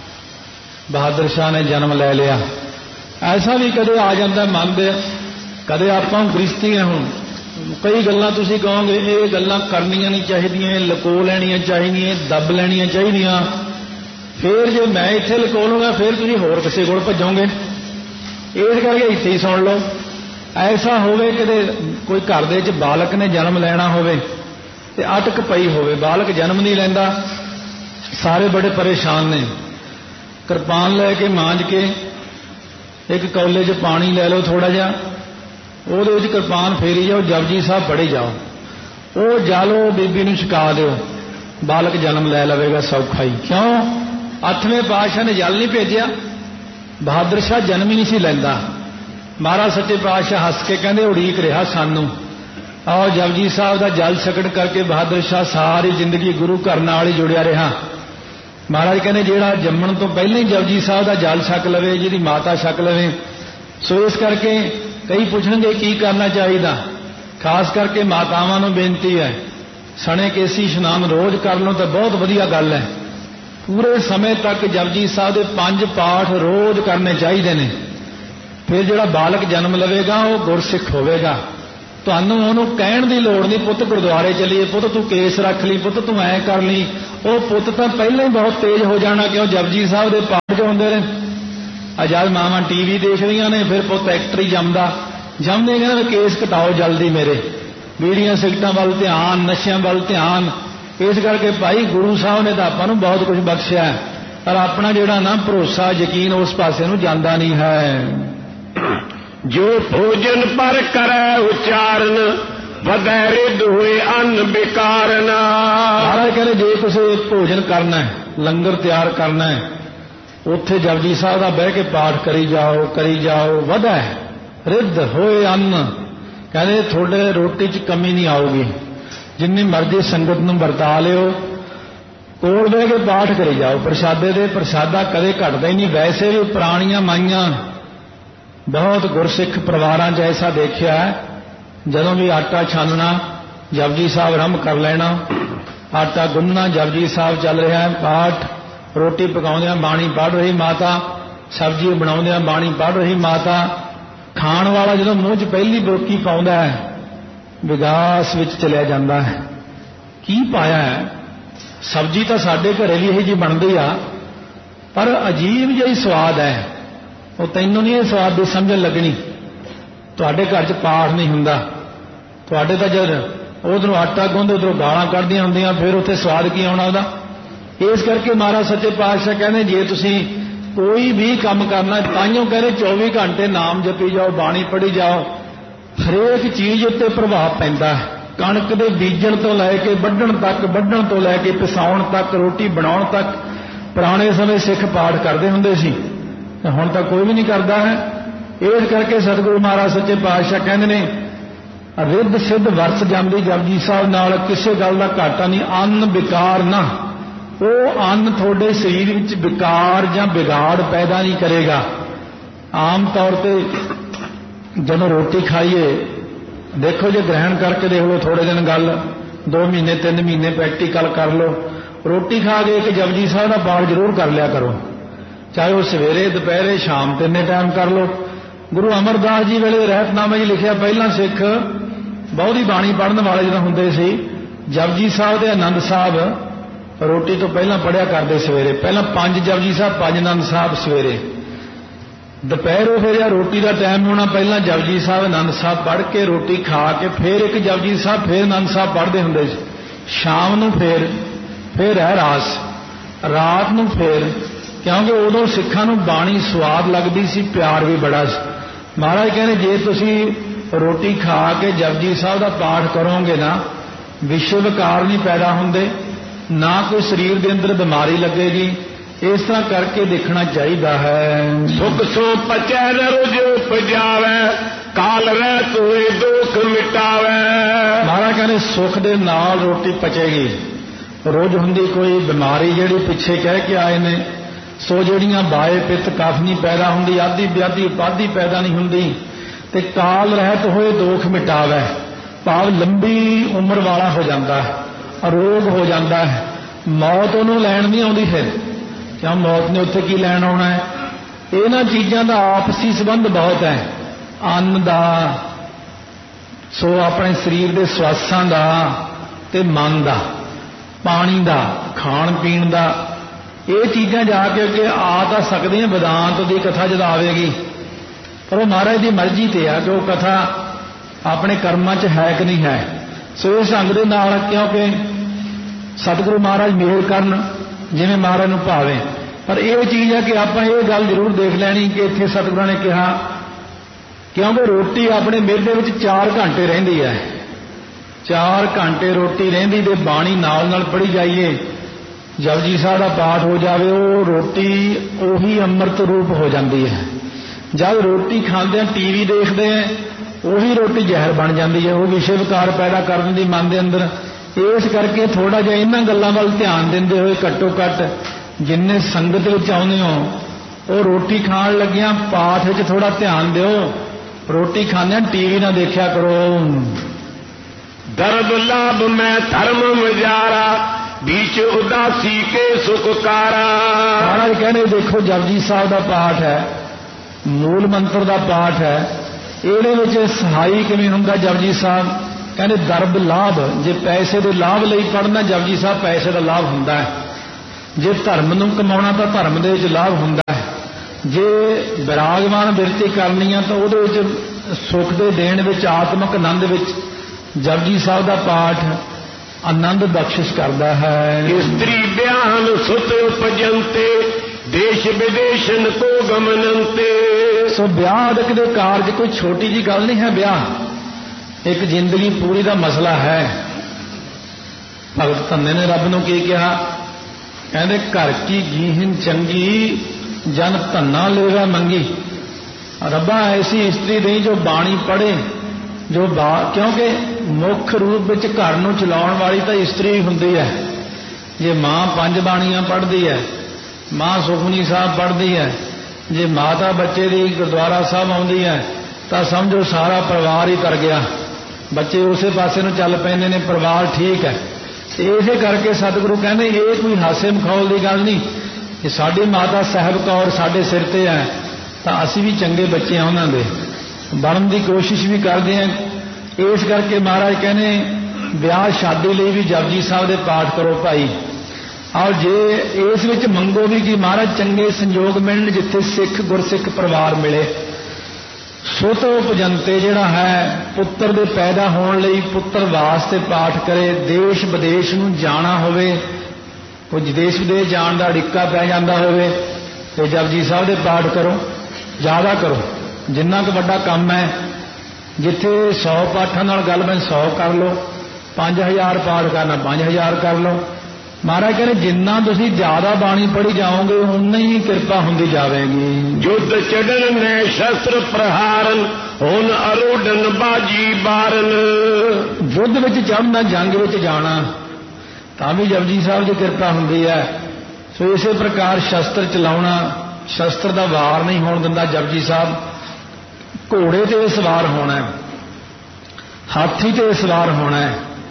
ਬਹਾਦਰ ਸ਼ਾਹ ਨੇ ਜਨਮ ਲੈ ਲਿਆ। ਐਸਾ ਵੀ ਕਦੇ ਆ ਜਾਂਦਾ ਮਨ ਦੇ, ਕਦੇ ਆਪਾਂ ਗ੍ਰਸਤੀ ਹਾਂ। ਹੁਣ ਕਈ ਗੱਲਾਂ ਤੁਸੀਂ ਕਹੋਗੇ ਇਹ ਗੱਲਾਂ ਕਰਨੀਆਂ ਨਹੀਂ ਚਾਹੀਦੀਆਂ, ਲੁਕੋ ਲੈਣੀਆਂ ਚਾਹੀਦੀਆਂ, ਦੱਬ ਲੈਣੀਆਂ ਚਾਹੀਦੀਆਂ। ਫਿਰ ਜੇ ਮੈਂ ਇੱਥੇ ਲੁਕੋ ਲੂੰਗਾ, ਫਿਰ ਤੁਸੀਂ ਹੋਰ ਕਿਸੇ ਕੋਲ ਭੱਜੋਗੇ। ਇਸ ਕਰਕੇ ਇੱਥੇ ਹੀ ਸੁਣ ਲਓ। ਐਸਾ ਹੋਵੇ ਕਿਤੇ ਕੋਈ ਘਰ ਦੇ ਵਿੱਚ ਬਾਲਕ ਨੇ ਜਨਮ ਲੈਣਾ ਹੋਵੇ ਤੇ ਅਟਕ ਪਈ ਹੋਵੇ, ਬਾਲਕ ਜਨਮ ਨਹੀਂ ਲੈਂਦਾ, ਸਾਰੇ ਬੜੇ ਪਰੇਸ਼ਾਨ ਨੇ। ਕਿਰਪਾਨ ਲੈ ਕੇ ਮਾਂਜ ਕੇ ਇੱਕ ਕੌਲੇ 'ਚ ਪਾਣੀ ਲੈ ਲਓ ਥੋੜਾ ਜਿਹਾ, ਉਹਦੇ ਵਿੱਚ ਕਿਰਪਾਨ ਫੇਰੀ ਜਾਓ, ਜਪਜੀ ਸਾਹਿਬ ਪੜ੍ਹੀ ਜਾਓ, ਉਹ ਜਲ ਉਹ ਬੀਬੀ ਨੂੰ ਛਕਾ ਦਿਓ, ਬਾਲਕ ਜਨਮ ਲੈ ਲਵੇਗਾ ਸੌਖਾ ਹੀ। ਕਿਉਂ? 8ਵੇਂ ਪਾਤਸ਼ਾਹ ਨੇ ਜਲ ਨਹੀਂ ਭੇਜਿਆ, ਬਹਾਦਰ ਸ਼ਾਹ ਜਨਮ ਹੀ ਨਹੀਂ ਸੀ ਲੈਂਦਾ। ਮਹਾਰਾਜ ਸੱਚੇ ਪਾਤਸ਼ਾਹ ਹੱਸ ਕੇ ਕਹਿੰਦੇ ਉਡੀਕ ਰਿਹਾ ਸਾਨੂੰ। ਆਓ ਜਪਜੀ ਸਾਹਿਬ ਦਾ ਜਲ ਛਕਣ ਕਰਕੇ ਬਹਾਦਰ ਸ਼ਾਹ ਸਾਰੀ ਜ਼ਿੰਦਗੀ ਗੁਰੂ ਘਰ ਨਾਲ ਹੀ ਜੁੜਿਆ ਰਿਹਾ। ਮਹਾਰਾਜ ਕਹਿੰਦੇ ਜਿਹੜਾ ਜੰਮਣ ਤੋਂ ਪਹਿਲਾਂ ਹੀ ਜਪਜੀ ਸਾਹਿਬ ਦਾ ਜਲ ਛਕ ਲਵੇ, ਜਿਹਦੀ ਮਾਤਾ ਛਕ ਲਵੇ। ਸੋ ਇਸ ਕਰਕੇ ਕਈ ਪੁੱਛਣਗੇ ਕੀ ਕਰਨਾ ਚਾਹੀਦਾ। ਖਾਸ ਕਰਕੇ ਮਾਤਾਵਾਂ ਨੂੰ ਬੇਨਤੀ ਹੈ, ਸਣੇ ਕੇਸੀ ਇਸ਼ਨਾਨ ਰੋਜ਼ ਕਰ ਲਓ ਤਾਂ ਬਹੁਤ ਵਧੀਆ ਗੱਲ ਹੈ। ਪੂਰੇ ਸਮੇਂ ਤੱਕ ਜਪਜੀ ਸਾਹਿਬ ਦੇ 5 ਪਾਠ ਰੋਜ਼ ਕਰਨੇ ਚਾਹੀਦੇ ਨੇ। ਫਿਰ ਜਿਹੜਾ ਬਾਲਕ ਜਨਮ ਲਵੇਗਾ ਉਹ ਗੁਰਸਿੱਖ ਹੋਵੇਗਾ। ਤੁਹਾਨੂੰ ਉਹਨੂੰ ਕਹਿਣ ਦੀ ਲੋੜ ਨਹੀਂ, ਪੁੱਤ ਗੁਰਦੁਆਰੇ ਚੱਲੀਏ, ਪੁੱਤ ਤੂੰ ਕੇਸ ਰੱਖ ਲਈ, ਪੁੱਤ ਤੂੰ ਐਂ ਕਰ ਲਈ। ਉਹ ਪੁੱਤ ਤਾਂ ਪਹਿਲਾਂ ਹੀ ਬਹੁਤ ਤੇਜ਼ ਹੋ ਜਾਣਾ, ਕਿਉਂ ਜਪਜੀ ਸਾਹਿਬ ਦੇ ਪਾਠ ਜੋ ਹੁੰਦੇ ਨੇ। ਜਦ ਮਾਵਾਂ ਟੀਵੀ ਦੇਖ ਰਹੀਆਂ ਨੇ, ਫਿਰ ਪੁੱਤ ਐਕਟਰ ਹੀ ਜੰਮਦੇ ਕਹਿੰਦੇ ਕੇਸ ਘਟਾਓ ਜਲਦੀ ਮੇਰੇ, ਬੀੜੀਆਂ ਸਿਗਰਟਾਂ ਵੱਲ ਧਿਆਨ, ਨਸ਼ਿਆਂ ਵੱਲ ਧਿਆਨ। ਇਸ ਕਰਕੇ ਭਾਈ ਗੁਰੂ ਸਾਹਿਬ ਨੇ ਤਾਂ ਆਪਾਂ ਨੂੰ ਬਹੁਤ ਕੁਝ ਬਖਸ਼ਿਆ, ਪਰ ਆਪਣਾ ਜਿਹੜਾ ਨਾ ਭਰੋਸਾ ਯਕੀਨ ਉਸ ਪਾਸੇ ਨੂੰ ਜਾਂਦਾ ਨਹੀਂ ਹੈ। ਜੋ ਭੋਜਨ ਪਰ ਕਰੈ ਉਚਾਰਨ ਵਧੈ ਰਿੱਧ ਹੋਏ ਅੰਨ ਬਿਕਾਰਨ। ਮਹਾਰਾਜ ਕਹਿੰਦੇ ਜੇ ਤੁਸੀਂ ਭੋਜਨ ਕਰਨਾ ਹੈ, ਲੰਗਰ ਤਿਆਰ ਕਰਨਾ ਹੈ, ਉੱਥੇ ਜਪਜੀ ਸਾਹਿਬ ਦਾ ਬਹਿ ਕੇ ਪਾਠ ਕਰੀ ਜਾਓ, ਵਧੈ ਰਿੱਧ ਹੋਏ ਅੰਨ। ਕਹਿੰਦੇ ਤੁਹਾਡੇ ਰੋਟੀ 'ਚ ਕਮੀ ਨਹੀਂ ਆਊਗੀ, ਜਿੰਨੀ ਮਰਜ਼ੀ ਸੰਗਤ ਨੂੰ ਵਰਤਾ ਲਿਓ, ਕੋਲ ਬਹਿ ਕੇ ਪਾਠ ਕਰੀ ਜਾਓ। ਪ੍ਰਸ਼ਾਦੇ ਦੇ ਪ੍ਰਸ਼ਾਦਾ ਕਦੇ ਘਟਦਾ ਹੀ ਨਹੀਂ। ਵੈਸੇ ਵੀ ਪੁਰਾਣੀਆਂ ਮਾਈਆਂ ਬਹੁਤ ਗੁਰਸਿੱਖ ਪਰਿਵਾਰਾਂ 'ਚ ਐਸਾ ਦੇਖਿਆ ਹੈ, ਜਦੋਂ ਵੀ ਆਟਾ ਛਾਨਣਾ ਜਪਜੀ ਸਾਹਿਬ ਆਰੰਭ ਕਰ ਲੈਣਾ, ਆਟਾ ਗੁੰਨਣਾ ਜਪਜੀ ਸਾਹਿਬ ਚੱਲ ਰਿਹਾ ਹੈ, ਪਾਠ, ਰੋਟੀ ਪਕਾਉਂਦਿਆਂ ਬਾਣੀ ਪੜ੍ਹ ਰਹੀ ਮਾਤਾ, ਸਬਜ਼ੀ ਬਣਾਉਂਦਿਆਂ ਬਾਣੀ ਪੜ੍ਹ ਰਹੀ ਮਾਤਾ। ਖਾਣ ਵਾਲਾ ਜਦੋਂ ਮੂੰਹ 'ਚ ਪਹਿਲੀ ਬੋਕੀ ਪਾਉਂਦਾ ਹੈ ਵਿਗਾਸ ਵਿੱਚ ਚਲਿਆ ਜਾਂਦਾ ਹੈ। ਕੀ ਪਾਇਆ ਹੈ? ਸਬਜ਼ੀ ਤਾਂ ਸਾਡੇ ਘਰੇ ਵੀ ਇਹੀ ਜਿਹੀ ਬਣਦੀ ਆ, ਪਰ ਅਜੀਬ ਜਿਹੀ ਸਵਾਦ ਹੈ। ਉਹ ਤੈਨੂੰ ਨਹੀਂ ਇਹ ਸਵਾਦ ਦੀ ਸਮਝਣ ਲੱਗਣੀ। ਤੁਹਾਡੇ ਘਰ 'ਚ ਪਾਠ ਨਹੀਂ ਹੁੰਦਾ, ਤੁਹਾਡੇ ਤਾਂ ਜਦ ਉਧਰੋਂ ਆਟਾ ਗੁੰਨਦੇ ਉਧਰੋਂ ਗਾਲਾਂ ਕੱਢਦੀਆਂ ਹੁੰਦੀਆਂ, ਫਿਰ ਉੱਥੇ ਸਵਾਦ ਕੀ ਆਉਣਾ ਉਹਦਾ। ਇਸ ਕਰਕੇ ਮਹਾਰਾਜ ਸੱਚੇ ਪਾਤਸ਼ਾਹ ਕਹਿੰਦੇ ਜੇ ਤੁਸੀਂ ਕੋਈ ਵੀ ਕੰਮ ਕਰਨਾ, ਤਾਈਓ ਕਹਿੰਦੇ 24 ਘੰਟੇ ਨਾਮ ਜਪੀ ਜਾਓ, ਬਾਣੀ ਪੜ੍ਹੀ ਜਾਓ। ਹਰੇਕ ਚੀਜ਼ ਉੱਤੇ ਪ੍ਰਭਾਵ ਪੈਂਦਾ ਹੈ। ਕਣਕ ਦੇ ਬੀਜਣ ਤੋਂ ਲੈ ਕੇ ਵੱਢਣ ਤੱਕ, ਵੱਢਣ ਤੋਂ ਲੈ ਕੇ ਪਿਸਾਉਣ ਤੱਕ, ਰੋਟੀ ਬਣਾਉਣ ਤੱਕ ਪੁਰਾਣੇ ਸਮੇਂ ਸਿੱਖ ਪਾਠ ਕਰਦੇ ਹੁੰਦੇ ਸੀ, ਹੁਣ ਤਾਂ ਕੋਈ ਵੀ ਨਹੀਂ ਕਰਦਾ ਹੈ। ਇਸ ਕਰਕੇ ਸਤਿਗੁਰੂ ਮਹਾਰਾਜ ਸੱਚੇ ਪਾਤਸ਼ਾਹ ਕਹਿੰਦੇ ਨੇ ਰਿੱਧ ਸਿੱਧ ਵਰਸ ਜਾਂਦੀ ਜਪਜੀ ਸਾਹਿਬ ਨਾਲ, ਕਿਸੇ ਗੱਲ ਦਾ ਘਾਟਾ ਨਹੀਂ। ਅੰਨ ਵਿਕਾਰ ਨਾ, ਉਹ ਅੰਨ ਤੁਹਾਡੇ ਸਰੀਰ ਵਿੱਚ ਵਿਕਾਰ ਜਾਂ ਵਿਗਾੜ ਪੈਦਾ ਨਹੀਂ ਕਰੇਗਾ। ਆਮ ਤੌਰ ਤੇ ਜਦੋਂ ਰੋਟੀ ਖਾਈਏ, ਦੇਖੋ ਜੇ ਗ੍ਰਹਿਣ ਕਰਕੇ ਦੇਖ ਲਓ, ਥੋੜੇ ਦਿਨ ਗੱਲ, 2 ਮਹੀਨੇ 3 ਮਹੀਨੇ ਪ੍ਰੈਕਟੀਕਲ ਕਰ ਲਓ। ਰੋਟੀ ਖਾ ਕੇ ਇੱਕ ਜਪਜੀ ਸਾਹਿਬ ਦਾ ਪਾਠ ਜ਼ਰੂਰ ਕਰ ਲਿਆ ਕਰੋ, ਚਾਹੇ ਉਹ ਸਵੇਰੇ, ਦੁਪਹਿਰੇ, ਸ਼ਾਮ, ਤਿੰਨੇ ਟਾਈਮ ਕਰ ਲਓ। ਗੁਰੂ ਅਮਰਦਾਸ ਜੀ ਵੇਲੇ ਰਹਿਤਨਾਮਾ ਜੀ ਲਿਖਿਆ, ਪਹਿਲਾਂ ਸਿੱਖ ਬਹੁਤੀ ਬਾਣੀ ਪੜ੍ਹਨ ਵਾਲੇ ਜਦੋਂ ਹੁੰਦੇ ਸੀ, ਜਪਜੀ ਸਾਹਿਬ ਦੇ ਆਨੰਦ ਸਾਹਿਬ ਰੋਟੀ ਤੋਂ ਪਹਿਲਾਂ ਪੜ੍ਹਿਆ ਕਰਦੇ ਸਵੇਰੇ। ਪਹਿਲਾਂ 5 ਜਪਜੀ ਸਾਹਿਬ, 5 ਆਨੰਦ ਸਾਹਿਬ ਸਵੇਰੇ। ਦੁਪਹਿਰੋਂ ਫਿਰ ਜਾਂ ਰੋਟੀ ਦਾ ਟਾਈਮ ਹੋਣਾ, ਪਹਿਲਾਂ ਜਪਜੀ ਸਾਹਿਬ ਆਨੰਦ ਸਾਹਿਬ ਪੜ੍ਹ ਕੇ ਰੋਟੀ ਖਾ ਕੇ ਫਿਰ ਇੱਕ ਜਪਜੀ ਸਾਹਿਬ, ਫਿਰ ਆਨੰਦ ਸਾਹਿਬ ਪੜ੍ਹਦੇ ਹੁੰਦੇ ਸੀ। ਸ਼ਾਮ ਨੂੰ ਫਿਰ ਹੈ ਰਾਸ, ਰਾਤ ਨੂੰ ਫਿਰ, ਕਿਉਂਕਿ ਉਦੋਂ ਸਿੱਖਾਂ ਨੂੰ ਬਾਣੀ ਸਵਾਦ ਲੱਗਦੀ ਸੀ, ਪਿਆਰ ਵੀ ਬੜਾ ਸੀ। ਮਹਾਰਾਜ ਕਹਿੰਦੇ ਜੇ ਤੁਸੀਂ ਰੋਟੀ ਖਾ ਕੇ ਜਪਜੀ ਸਾਹਿਬ ਦਾ ਪਾਠ ਕਰੋਗੇ ਨਾ, ਵਿਸ਼ਵ ਵਿਕਾਰ ਨਹੀਂ ਪੈਦਾ ਹੁੰਦੇ, ਨਾ ਕੋਈ ਸਰੀਰ ਦੇ ਅੰਦਰ ਬਿਮਾਰੀ ਲੱਗੇਗੀ। ਇਸ ਤਰ੍ਹਾਂ ਕਰਕੇ ਦੇਖਣਾ ਚਾਹੀਦਾ ਹੈ। ਸੁਖ ਸੋ ਪਚੈ ਨ ਰੁਜ ਉਪਜਾਵੈ, ਕਾਲ ਰਹਿਤ ਹੋਏ ਦੁਖ ਮਿਟਾਵੈ। ਮਹਾਰਾਜ ਕਹਿੰਦੇ ਸੁਖ ਦੇ ਨਾਲ ਰੋਟੀ ਪਚੇਗੀ। ਰੋਜ਼ ਹੁੰਦੀ ਕੋਈ ਬਿਮਾਰੀ ਜਿਹੜੀ ਪਿੱਛੇ ਕਹਿ ਕੇ ਆਏ ਨੇ, ਸੋ ਜਿਹੜੀਆਂ ਬਾਏ ਪਿੱਤ ਕਫ ਨਹੀਂ ਪੈਦਾ ਹੁੰਦੀ, ਆਦੀ ਵਿਆਦੀ ਉਪਾਧੀ ਪੈਦਾ ਨਹੀਂ ਹੁੰਦੀ, ਤੇ ਕਾਲ ਰਹਿਤ ਹੋਏ ਦੁਖ ਮਿਟਾਵੈ, ਭਾਵ ਲੰਬੀ ਉਮਰ ਵਾਲਾ ਹੋ ਜਾਂਦਾ ਹੈ, ਅਰੋਗ ਹੋ ਜਾਂਦਾ ਹੈ, ਮੌਤ ਉਹਨੂੰ ਲੈਣ ਨਹੀਂ ਆਉਂਦੀ। ਫਿਰ ਕਿਉਂ ਮੌਤ ਨੇ ਉੱਥੇ ਕੀ ਲੈਣ ਆਉਣਾ ਹੈ? ਇਹਨਾਂ ਚੀਜ਼ਾਂ ਦਾ ਆਪਸੀ ਸੰਬੰਧ ਬਹੁਤ ਹੈ, ਅੰਨ ਦਾ, ਸੋ ਆਪਣੇ ਸਰੀਰ ਦੇ ਸਵਾਸਾਂ ਦਾ ਤੇ ਮਨ ਦਾ, ਪਾਣੀ ਦਾ, ਖਾਣ ਪੀਣ ਦਾ। ਇਹ ਚੀਜ਼ਾਂ ਜਾ ਕੇ ਅੱਗੇ ਆ ਤਾਂ ਸਕਦੀਆਂ, ਵਿਦਾਂਤ ਦੀ ਕਥਾ ਜਦ ਆਵੇਗੀ, ਪਰ ਉਹ ਮਹਾਰਾਜ ਦੀ ਮਰਜ਼ੀ ਤੇ ਆ ਕਿ ਉਹ ਕਥਾ ਆਪਣੇ ਕਰਮਾਂ 'ਚ ਹੈ ਕਿ ਨਹੀਂ ਹੈ। ਸੋ ਇਸ ਢੰਗ ਦੇ ਨਾਲ, ਕਿਉਂਕਿ ਸਤਿਗੁਰੂ ਮਹਾਰਾਜ ਮਿਹਰ ਕਰਨ ਜਿਵੇਂ ਮਹਾਰਾਜ ਨੂੰ ਭਾਵੇ। ਪਰ ਇਹ ਚੀਜ਼ ਹੈ ਕਿ ਆਪਾਂ ਇਹ ਗੱਲ ਜ਼ਰੂਰ ਦੇਖ ਲੈਣੀ ਕਿ ਇੱਥੇ ਸਤਿਗੁਰਾਂ ਨੇ ਕਿਹਾ, ਕਿਉਂਕਿ ਰੋਟੀ ਆਪਣੇ ਮਿਹਦੇ ਵਿੱਚ 4 ਘੰਟੇ ਰਹਿੰਦੀ ਹੈ, 4 ਘੰਟੇ ਰੋਟੀ ਰਹਿੰਦੀ, ਤੇ ਬਾਣੀ ਨਾਲ ਨਾਲ ਪੜ੍ਹੀ ਜਾਈਏ, ਜਪਜੀ ਸਾਹਿਬ ਦਾ ਪਾਠ ਹੋ ਜਾਵੇ, ਉਹ ਰੋਟੀ ਉਹੀ ਅੰਮ੍ਰਿਤ ਰੂਪ ਹੋ ਜਾਂਦੀ ਹੈ। ਜਦ ਰੋਟੀ ਖਾਂਦੇ ਆ, ਟੀਵੀ ਦੇਖਦੇ ਆ, ਉਹੀ ਰੋਟੀ ਜ਼ਹਿਰ ਬਣ ਜਾਂਦੀ ਹੈ, ਉਹ ਵਿਸ਼ੇ ਵਿਕਾਰ ਪੈਦਾ ਕਰ ਦਿੰਦੀ ਮਨ ਦੇ ਅੰਦਰ। ਇਸ ਕਰਕੇ ਥੋੜਾ ਜਿਹਾ ਇਹਨਾਂ ਗੱਲਾਂ ਵੱਲ ਧਿਆਨ ਦਿੰਦੇ ਹੋਏ, ਘੱਟੋ ਘੱਟ ਜਿੰਨੇ ਸੰਗਤ ਵਿੱਚ ਆਉਂਦੇ ਹੋ, ਉਹ ਰੋਟੀ ਖਾਣ ਲੱਗਿਆਂ ਪਾਠ ਵਿੱਚ ਥੋੜਾ ਧਿਆਨ ਦਿਓ। ਰੋਟੀ ਖਾਂਦਿਆਂ ਟੀਵੀ ਨਾ ਦੇਖਿਆ ਕਰੋ। ਦਰਦ ਲਾਭ ਮੈਂ ਧਰਮ ਵਿਚਾਰਾ, बीच उदासी के सुखकारा। महाराज कहने देखो जपजी साहब का पाठ है, मूल मंत्र का पाठ है, ਇਹਦੇ ਵਿੱਚ ਸਹਾਈ ਕਿਵੇਂ ਹੁੰਦਾ ਜਪਜੀ ਸਾਹਿਬ? ਕਹਿੰਦੇ ਦਰਬ ਲਾਭ, ਜੇ ਪੈਸੇ ਦੇ ਲਾਭ ਲਈ ਪੜ੍ਹਨਾ ਜਪਜੀ ਸਾਹਿਬ ਪੈਸੇ ਦਾ ਲਾਭ ਹੁੰਦਾ ਹੈ। ਜੇ ਧਰਮ ਨੂੰ ਕਮਾਉਣਾ ਤਾਂ ਧਰਮ ਦੇ ਵਿੱਚ ਲਾਭ ਹੁੰਦਾ ਹੈ। ਜੇ ਵਿਰਾਗਮਾਨ ਬਿਰਤੀ ਕਰਨੀ ਆ ਤਾਂ ਉਹਦੇ ਵਿੱਚ ਸੁੱਖ ਦੇ ਦੇਣ ਵਿੱਚ, ਆਤਮਿਕ ਆਨੰਦ ਵਿੱਚ ਜਪਜੀ ਸਾਹਿਬ ਦਾ ਪਾਠ ਆਨੰਦ ਬਖਸ਼ਿਸ਼ ਕਰਦਾ ਹੈ। ਇਸਤਰੀ ਬਿਆਨ ਸੁਤ ਉਪਜੰਤੇ ਦੇਸ਼ ਵਿਦੇਸ਼ਨ ਕੋ ਗਮਨੰਤੇ। ਸੋ ਵਿਆਹ ਆਦਿਕ ਦੇ ਕਾਰਜ ਕੋਈ ਛੋਟੀ ਜੀ ਗੱਲ ਨਹੀਂ ਹੈ। ਵਿਆਹ ਇੱਕ ਜ਼ਿੰਦਗੀ ਪੂਰੀ ਦਾ ਮਸਲਾ ਹੈ। ਭਗਤ ਧੰਨੇ ਨੇ ਰੱਬ ਨੂੰ ਕੀ ਕਿਹਾ? ਕਹਿੰਦੇ ਘਰ ਕੀ ਜੀਹਨ ਚੰਗੀ ਜਨ ਧੰਨਾ ਲੇਵਾ ਮੰਗੀ। ਰੱਬਾ ਐਸੀ ਇਸਤਰੀ ਦੇਈ ਜੋ ਬਾਣੀ ਪੜ੍ਹੇ, ਜੋ ਕਿਉਂਕਿ ਮੁੱਖ ਰੂਪ ਵਿੱਚ ਘਰ ਨੂੰ ਚਲਾਉਣ ਵਾਲੀ ਤਾਂ ਇਸਤਰੀ ਹੁੰਦੀ ਹੈ। ਜੇ ਮਾਂ 5 ਬਾਣੀਆਂ ਪੜ੍ਹਦੀ ਹੈ, ਮਾਂ ਸੁਖਮਨੀ ਸਾਹਿਬ ਪੜ੍ਹਦੀ ਹੈ, ਜੇ ਮਾਤਾ ਬੱਚੇ ਦੀ ਗੁਰਦੁਆਰਾ ਸਾਹਿਬ ਆਉਂਦੀ ਹੈ ਤਾਂ ਸਮਝੋ ਸਾਰਾ ਪਰਿਵਾਰ ਹੀ ਤਰ ਗਿਆ। ਬੱਚੇ ਉਸੇ ਪਾਸੇ ਨੂੰ ਚੱਲ ਪੈਂਦੇ ਨੇ, ਪਰਿਵਾਰ ਠੀਕ ਹੈ। ਇਸੇ ਕਰਕੇ ਸਤਿਗੁਰੂ ਕਹਿੰਦੇ ਇਹ ਕੋਈ ਹਾਸੇ ਮਖੌਲ ਦੀ ਗੱਲ ਨਹੀਂ ਕਿ ਸਾਡੀ ਮਾਤਾ ਸਾਹਿਬ ਕੌਰ ਸਾਡੇ ਸਿਰ ਤੇ ਹੈ ਤਾਂ ਅਸੀਂ ਵੀ ਚੰਗੇ ਬੱਚੇ ਹਾਂ, ਉਹਨਾਂ ਦੇ ਬਣਨ ਦੀ ਕੋਸ਼ਿਸ਼ ਵੀ ਕਰਦੇ ਹਾਂ। ਇਸ ਕਰਕੇ ਮਹਾਰਾਜ ਕਹਿੰਦੇ ਵਿਆਹ ਸ਼ਾਦੀ ਲਈ ਵੀ ਜਪਜੀ ਸਾਹਿਬ ਦੇ ਪਾਠ ਕਰੋ ਭਾਈ। ਔਰ ਜੇ ਇਸ ਵਿੱਚ ਮੰਗੋ ਵੀ ਕਿ ਮਹਾਰਾਜ ਚੰਗੇ ਸੰਯੋਗ ਮਿਲਣ ਜਿੱਥੇ ਸਿੱਖ ਗੁਰਸਿੱਖ ਪਰਿਵਾਰ ਮਿਲੇ। ਸੁਤ ਉਪਜੰਤੇ ਜਿਹੜਾ ਹੈ ਪੁੱਤਰ ਦੇ ਪੈਦਾ ਹੋਣ ਲਈ ਪੁੱਤਰ ਵਾਸਤੇ ਪਾਠ ਕਰੇ। ਦੇਸ਼ ਵਿਦੇਸ਼ ਨੂੰ ਜਾਣਾ ਹੋਵੇ, ਕੋਈ ਦੇਸ਼ ਵਿਦੇਸ਼ ਜਾਣ ਦਾ ਅੜਿੱਕਾ ਪੈ ਜਾਂਦਾ ਹੋਵੇ ਤੇ ਜਪਜੀ ਸਾਹਿਬ ਦੇ ਪਾਠ ਕਰੋ, ਜ਼ਿਆਦਾ ਕਰੋ। ਜਿੰਨਾ ਕੁ ਵੱਡਾ ਕੰਮ ਹੈ, ਜਿੱਥੇ 100 ਪਾਠਾਂ ਨਾਲ ਗੱਲ ਬਣ 100 ਕਰ ਲਓ, 5000 ਪਾਠ ਕਰਨਾ 5000 ਕਰ ਲਓ। ਮਹਾਰਾਜ ਕਹਿੰਦੇ ਜਿੰਨਾ ਤੁਸੀਂ ਜ਼ਿਆਦਾ ਬਾਣੀ ਪੜ੍ਹੀ ਜਾਓਗੇ ਉਨਾ ਹੀ ਕਿਰਪਾ ਹੁੰਦੀ ਜਾਵੇਗੀ। ਜੁੱਧ ਚੜਨ ਨੇ ਸ਼ਸਤਰ ਪ੍ਰਹਾਰਨ ਹੁਣ ਅਰੋਡਨ ਬਾਜੀ ਬਾਰਨ। ਯੁੱਧ ਵਿੱਚ ਚੜ੍ਹਨਾ, ਜੰਗ ਵਿੱਚ ਜਾਣਾ ਤਾਂ ਵੀ ਜਪਜੀ ਸਾਹਿਬ ਦੀ ਕਿਰਪਾ ਹੁੰਦੀ ਹੈ। ਸੋ ਇਸੇ ਪ੍ਰਕਾਰ ਸ਼ਸਤਰ ਚਲਾਉਣਾ, ਸ਼ਸਤਰ ਦਾ ਵਾਰ ਨਹੀਂ ਹੋਣ ਦਿੰਦਾ ਜਪਜੀ ਸਾਹਿਬ। ਘੋੜੇ ਤੇ ਸਵਾਰ ਹੋਣਾ, ਹਾਥੀ ਤੇ ਸਵਾਰ ਹੋਣਾ।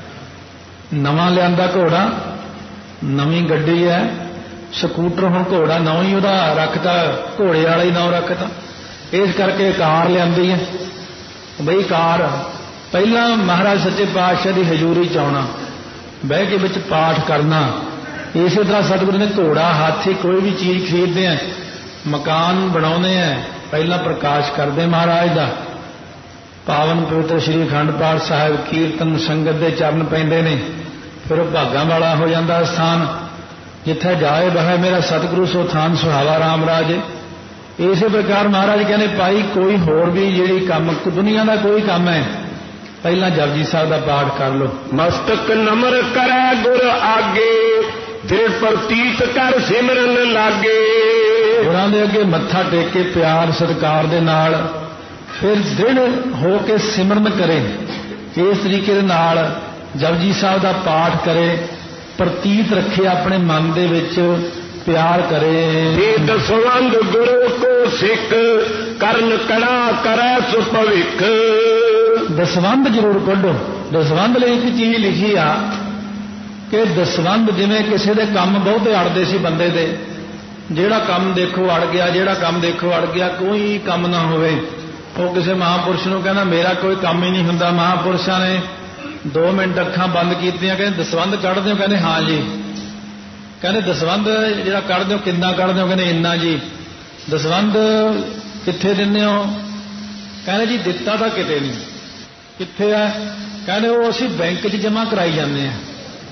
ਨਵਾਂ ਲਿਆਂਦਾ ਘੋੜਾ, ਨਵੀਂ ਗੱਡੀ ਹੈ, ਸਕੂਟਰ ਹੁਣ ਘੋੜਾ ਨਵਾਂ ਹੀ ਉਹਦਾ ਰੱਖਤਾ, ਘੋੜੇ ਵਾਲਾ ਹੀ ਨਾਂ ਰੱਖਤਾ। ਇਸ ਕਰਕੇ ਕਾਰ ਲਿਆਂਦੀ ਹੈ ਬਈ। ਕਾਰ ਪਹਿਲਾਂ ਮਹਾਰਾਜ ਸੱਚੇ ਪਾਤਸ਼ਾਹ ਦੀ ਹਜ਼ੂਰੀ ਚ ਆਉਣਾ, ਬਹਿ ਕੇ ਵਿੱਚ ਪਾਠ ਕਰਨਾ। ਇਸੇ ਤਰ੍ਹਾਂ ਸਤਿਗੁਰੂ ਨੇ ਘੋੜਾ, ਹਾਥੀ, ਕੋਈ ਵੀ ਚੀਜ਼ ਖਰੀਦਦੇ ਆ, ਮਕਾਨ ਬਣਾਉਂਦੇ ਆ, ਪਹਿਲਾਂ ਪ੍ਰਕਾਸ਼ ਕਰਦੇ ਮਹਾਰਾਜ ਦਾ। ਪਾਵਨ ਪਵਿੱਤਰ ਸ੍ਰੀ ਅਖੰਡ ਪਾਠ ਸਾਹਿਬ ਕੀਰਤਨ ਸੰਗਤ ਦੇ ਚਰਨ ਪੈਂਦੇ ਨੇ, ਫਿਰ ਉਹ ਭਾਗਾਂ ਵਾਲਾ ਹੋ ਜਾਂਦਾ ਸਥਾਨ। ਜਿੱਥੇ ਜਾਏ ਬਹਿ ਮੇਰਾ ਸਤਿਗੁਰੂ ਸੋ ਥਾਨ ਸੁਹਾਵਾ ਰਾਮ ਰਾਜ। ਇਸੇ ਪ੍ਰਕਾਰ ਮਹਾਰਾਜ ਕਹਿੰਦੇ ਭਾਈ ਕੋਈ ਹੋਰ ਵੀ ਜਿਹੜੀ ਕੰਮ ਦੁਨੀਆ ਦਾ ਕੋਈ ਕੰਮ ਹੈ, ਪਹਿਲਾਂ ਜਪਜੀ ਸਾਹਿਬ ਦਾ ਪਾਠ ਕਰ ਲਓ। ਮਸਤਕ ਨਮਰ ਕਰੈ ਗੁਰ ਆਗੇ, ਦ੍ਰਿੜ ਪ੍ਰਤੀਤ ਕਰ ਸਿਮਰਨ ਲਾਗੇ। ਗੁਰਾਂ ਦੇ ਅੱਗੇ ਮੱਥਾ ਟੇਕ ਕੇ ਪਿਆਰ ਸਤਿਕਾਰ ਦੇ ਨਾਲ ਫਿਰ ਦ੍ਰਿੜ ਹੋ ਕੇ ਸਿਮਰਨ ਕਰੇ। ਇਸ ਤਰੀਕੇ ਦੇ ਨਾਲ ਜਪਜੀ ਸਾਹਿਬ ਦਾ ਪਾਠ ਕਰੇ, ਪ੍ਰਤੀਤ ਰੱਖੇ ਆਪਣੇ ਮਨ ਦੇ ਵਿੱਚ, ਪਿਆਰ ਕਰੇ। ਇਹ ਦਸਵੰਧ ਗੁਰੂ ਕੋ ਸਿੱਖ ਕਰਨ ਕੜਾ ਕਰੈ ਸੁਭਵਿਖ। ਦਸਵੰਧ ਜ਼ਰੂਰ ਕੱਢੋ। ਦਸਵੰਧ ਲਈ ਇੱਕ ਚੀਜ਼ ਲਿਖੀ ਆ ਕਿ ਦਸਵੰਧ ਜਿਵੇਂ ਕਿਸੇ ਦੇ ਕੰਮ ਬਹੁਤੇ ਅੜਦੇ ਸੀ ਬੰਦੇ ਦੇ, ਜਿਹੜਾ ਕੰਮ ਦੇਖੋ ਅੜ ਗਿਆ, ਜਿਹੜਾ ਕੰਮ ਦੇਖੋ ਅੜ ਗਿਆ, ਕੋਈ ਕੰਮ ਨਾ ਹੋਵੇ। ਉਹ ਕਿਸੇ ਮਹਾਂਪੁਰਸ਼ ਨੂੰ ਕਹਿੰਦਾ ਮੇਰਾ ਕੋਈ ਕੰਮ ਹੀ ਨਹੀਂ ਹੁੰਦਾ। ਮਹਾਂਪੁਰਸ਼ਾਂ ਨੇ 2 ਮਿੰਟ ਅੱਖਾਂ ਬੰਦ ਕੀਤੀਆਂ, ਕਹਿੰਦੇ ਦਸਵੰਧ ਕੱਢਦੇ ਹੋ? ਕਹਿੰਦੇ ਹਾਂ ਜੀ। ਕਹਿੰਦੇ ਦਸਵੰਧ ਜਿਹੜਾ ਕੱਢਦੇ ਹੋ ਕਿੰਨਾ ਕੱਢਦੇ ਹੋ? ਕਹਿੰਦੇ ਇੰਨਾ ਜੀ। ਦਸਵੰਧ ਕਿੱਥੇ ਦਿੰਦੇ ਹੋ? ਕਹਿੰਦੇ ਜੀ ਦਿੱਤਾ ਤਾਂ ਕਿਤੇ ਨਹੀਂ। ਕਿੱਥੇ ਹੈ? ਕਹਿੰਦੇ ਉਹ ਅਸੀਂ ਬੈਂਕ 'ਚ ਜਮ੍ਹਾਂ ਕਰਾਈ ਜਾਂਦੇ ਹਾਂ।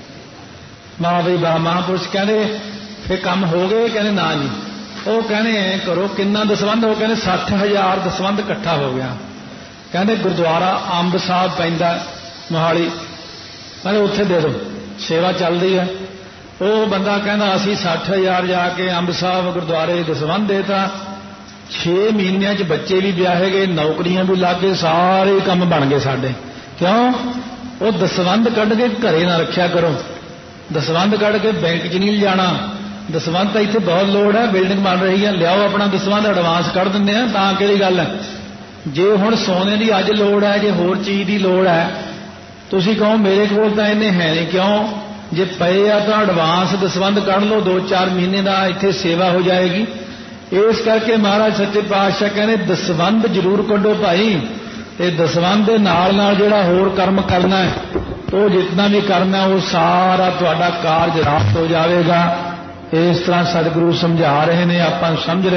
ਵਾਹ ਬਈ ਵਾਹ। ਮਹਾਂਪੁਰਸ਼ ਕਹਿੰਦੇ ਫਿਰ ਕੰਮ ਹੋ ਗਏ? ਕਹਿੰਦੇ ਨਾ ਜੀ। ਉਹ ਕਹਿੰਦੇ ਐ ਕਰੋ ਕਿੰਨਾ ਦਸਵੰਧ ਹੋ? ਕਹਿੰਦੇ 60,000 ਦਸਵੰਧ ਇਕੱਠਾ ਹੋ ਗਿਆ। ਕਹਿੰਦੇ ਗੁਰਦੁਆਰਾ ਅੰਬ ਸਾਹਿਬ ਪੈਂਦਾ ਮੋਹਾਲੀ, ਕਹਿੰਦੇ ਉੱਥੇ ਦੇ ਦਿਓ, ਸੇਵਾ ਚੱਲਦੀ ਹੈ। ਉਹ ਬੰਦਾ ਕਹਿੰਦਾ ਅਸੀਂ 60,000 ਜਾ ਕੇ ਅੰਬ ਸਾਹਿਬ ਗੁਰਦੁਆਰੇ ਦਸਵੰਧ ਦੇਤਾ। 6 ਮਹੀਨਿਆਂ 'ਚ ਬੱਚੇ ਵੀ ਵਿਆਹੇ ਗਏ, ਨੌਕਰੀਆਂ ਵੀ ਲੱਗ ਗਏ, ਸਾਰੇ ਕੰਮ ਬਣ ਗਏ ਸਾਡੇ। ਕਿਉਂ? ਉਹ ਦਸਵੰਧ ਕੱਢ ਕੇ ਘਰੇ ਨਾ ਰੱਖਿਆ ਕਰੋ। ਦਸਵੰਧ ਕੱਢ ਕੇ ਬੈਂਕ 'ਚ ਨਹੀਂ ਲਿਜਾਣਾ। ਦਸਵੰਧ ਤਾਂ ਇੱਥੇ ਬਹੁਤ ਲੋੜ ਹੈ, ਬਿਲਡਿੰਗ ਬਣ ਰਹੀ ਹੈ, ਲਿਆਓ ਆਪਣਾ ਦਸਵੰਧ, ਐਡਵਾਂਸ ਕੱਢ ਦਿੰਦੇ ਆ, ਤਾਂ ਕਿਹੜੀ ਗੱਲ ਹੈ। ਜੇ ਹੁਣ ਸੋਨੇ ਦੀ ਅੱਜ ਲੋੜ ਹੈ, ਜੇ ਹੋਰ ਚੀਜ਼ ਦੀ ਲੋੜ ਹੈ, ਤੁਸੀਂ ਕਹੋ ਮੇਰੇ ਕੋਲ ਤਾਂ ਇਹਨੇ ਹੈ ਨਹੀਂ। ਕਿਉਂ? ਜੇ ਪਏ ਆ ਤਾਂ ਐਡਵਾਂਸ ਦਸਵੰਧ ਕੱਢ ਲਓ, 2-4 ਮਹੀਨੇ ਦਾ ਇੱਥੇ ਸੇਵਾ ਹੋ ਜਾਏਗੀ। ਇਸ ਕਰਕੇ ਮਹਾਰਾਜ ਸੱਚੇ ਪਾਤਸ਼ਾਹ ਕਹਿੰਦੇ ਦਸਵੰਧ ਜ਼ਰੂਰ ਕੱਢੋ ਭਾਈ। ਤੇ ਦਸਵੰਧ ਦੇ ਨਾਲ ਨਾਲ ਜਿਹੜਾ ਹੋਰ ਕਰਮ ਕਰਨਾ ਹੈ, ਉਹ ਜਿਤਨਾ ਵੀ ਕਰਨਾ ਉਹ ਸਾਰਾ ਤੁਹਾਡਾ ਕਾਰਜ ਰਾਸ ਹੋ ਜਾਵੇਗਾ। ਇਸ ਤਰ੍ਹਾਂ ਸਤਿਗੁਰੂ ਸਮਝਾ ਰਹੇ ਨੇ, ਆਪਾਂ ਸਮਝ ਰਹੇ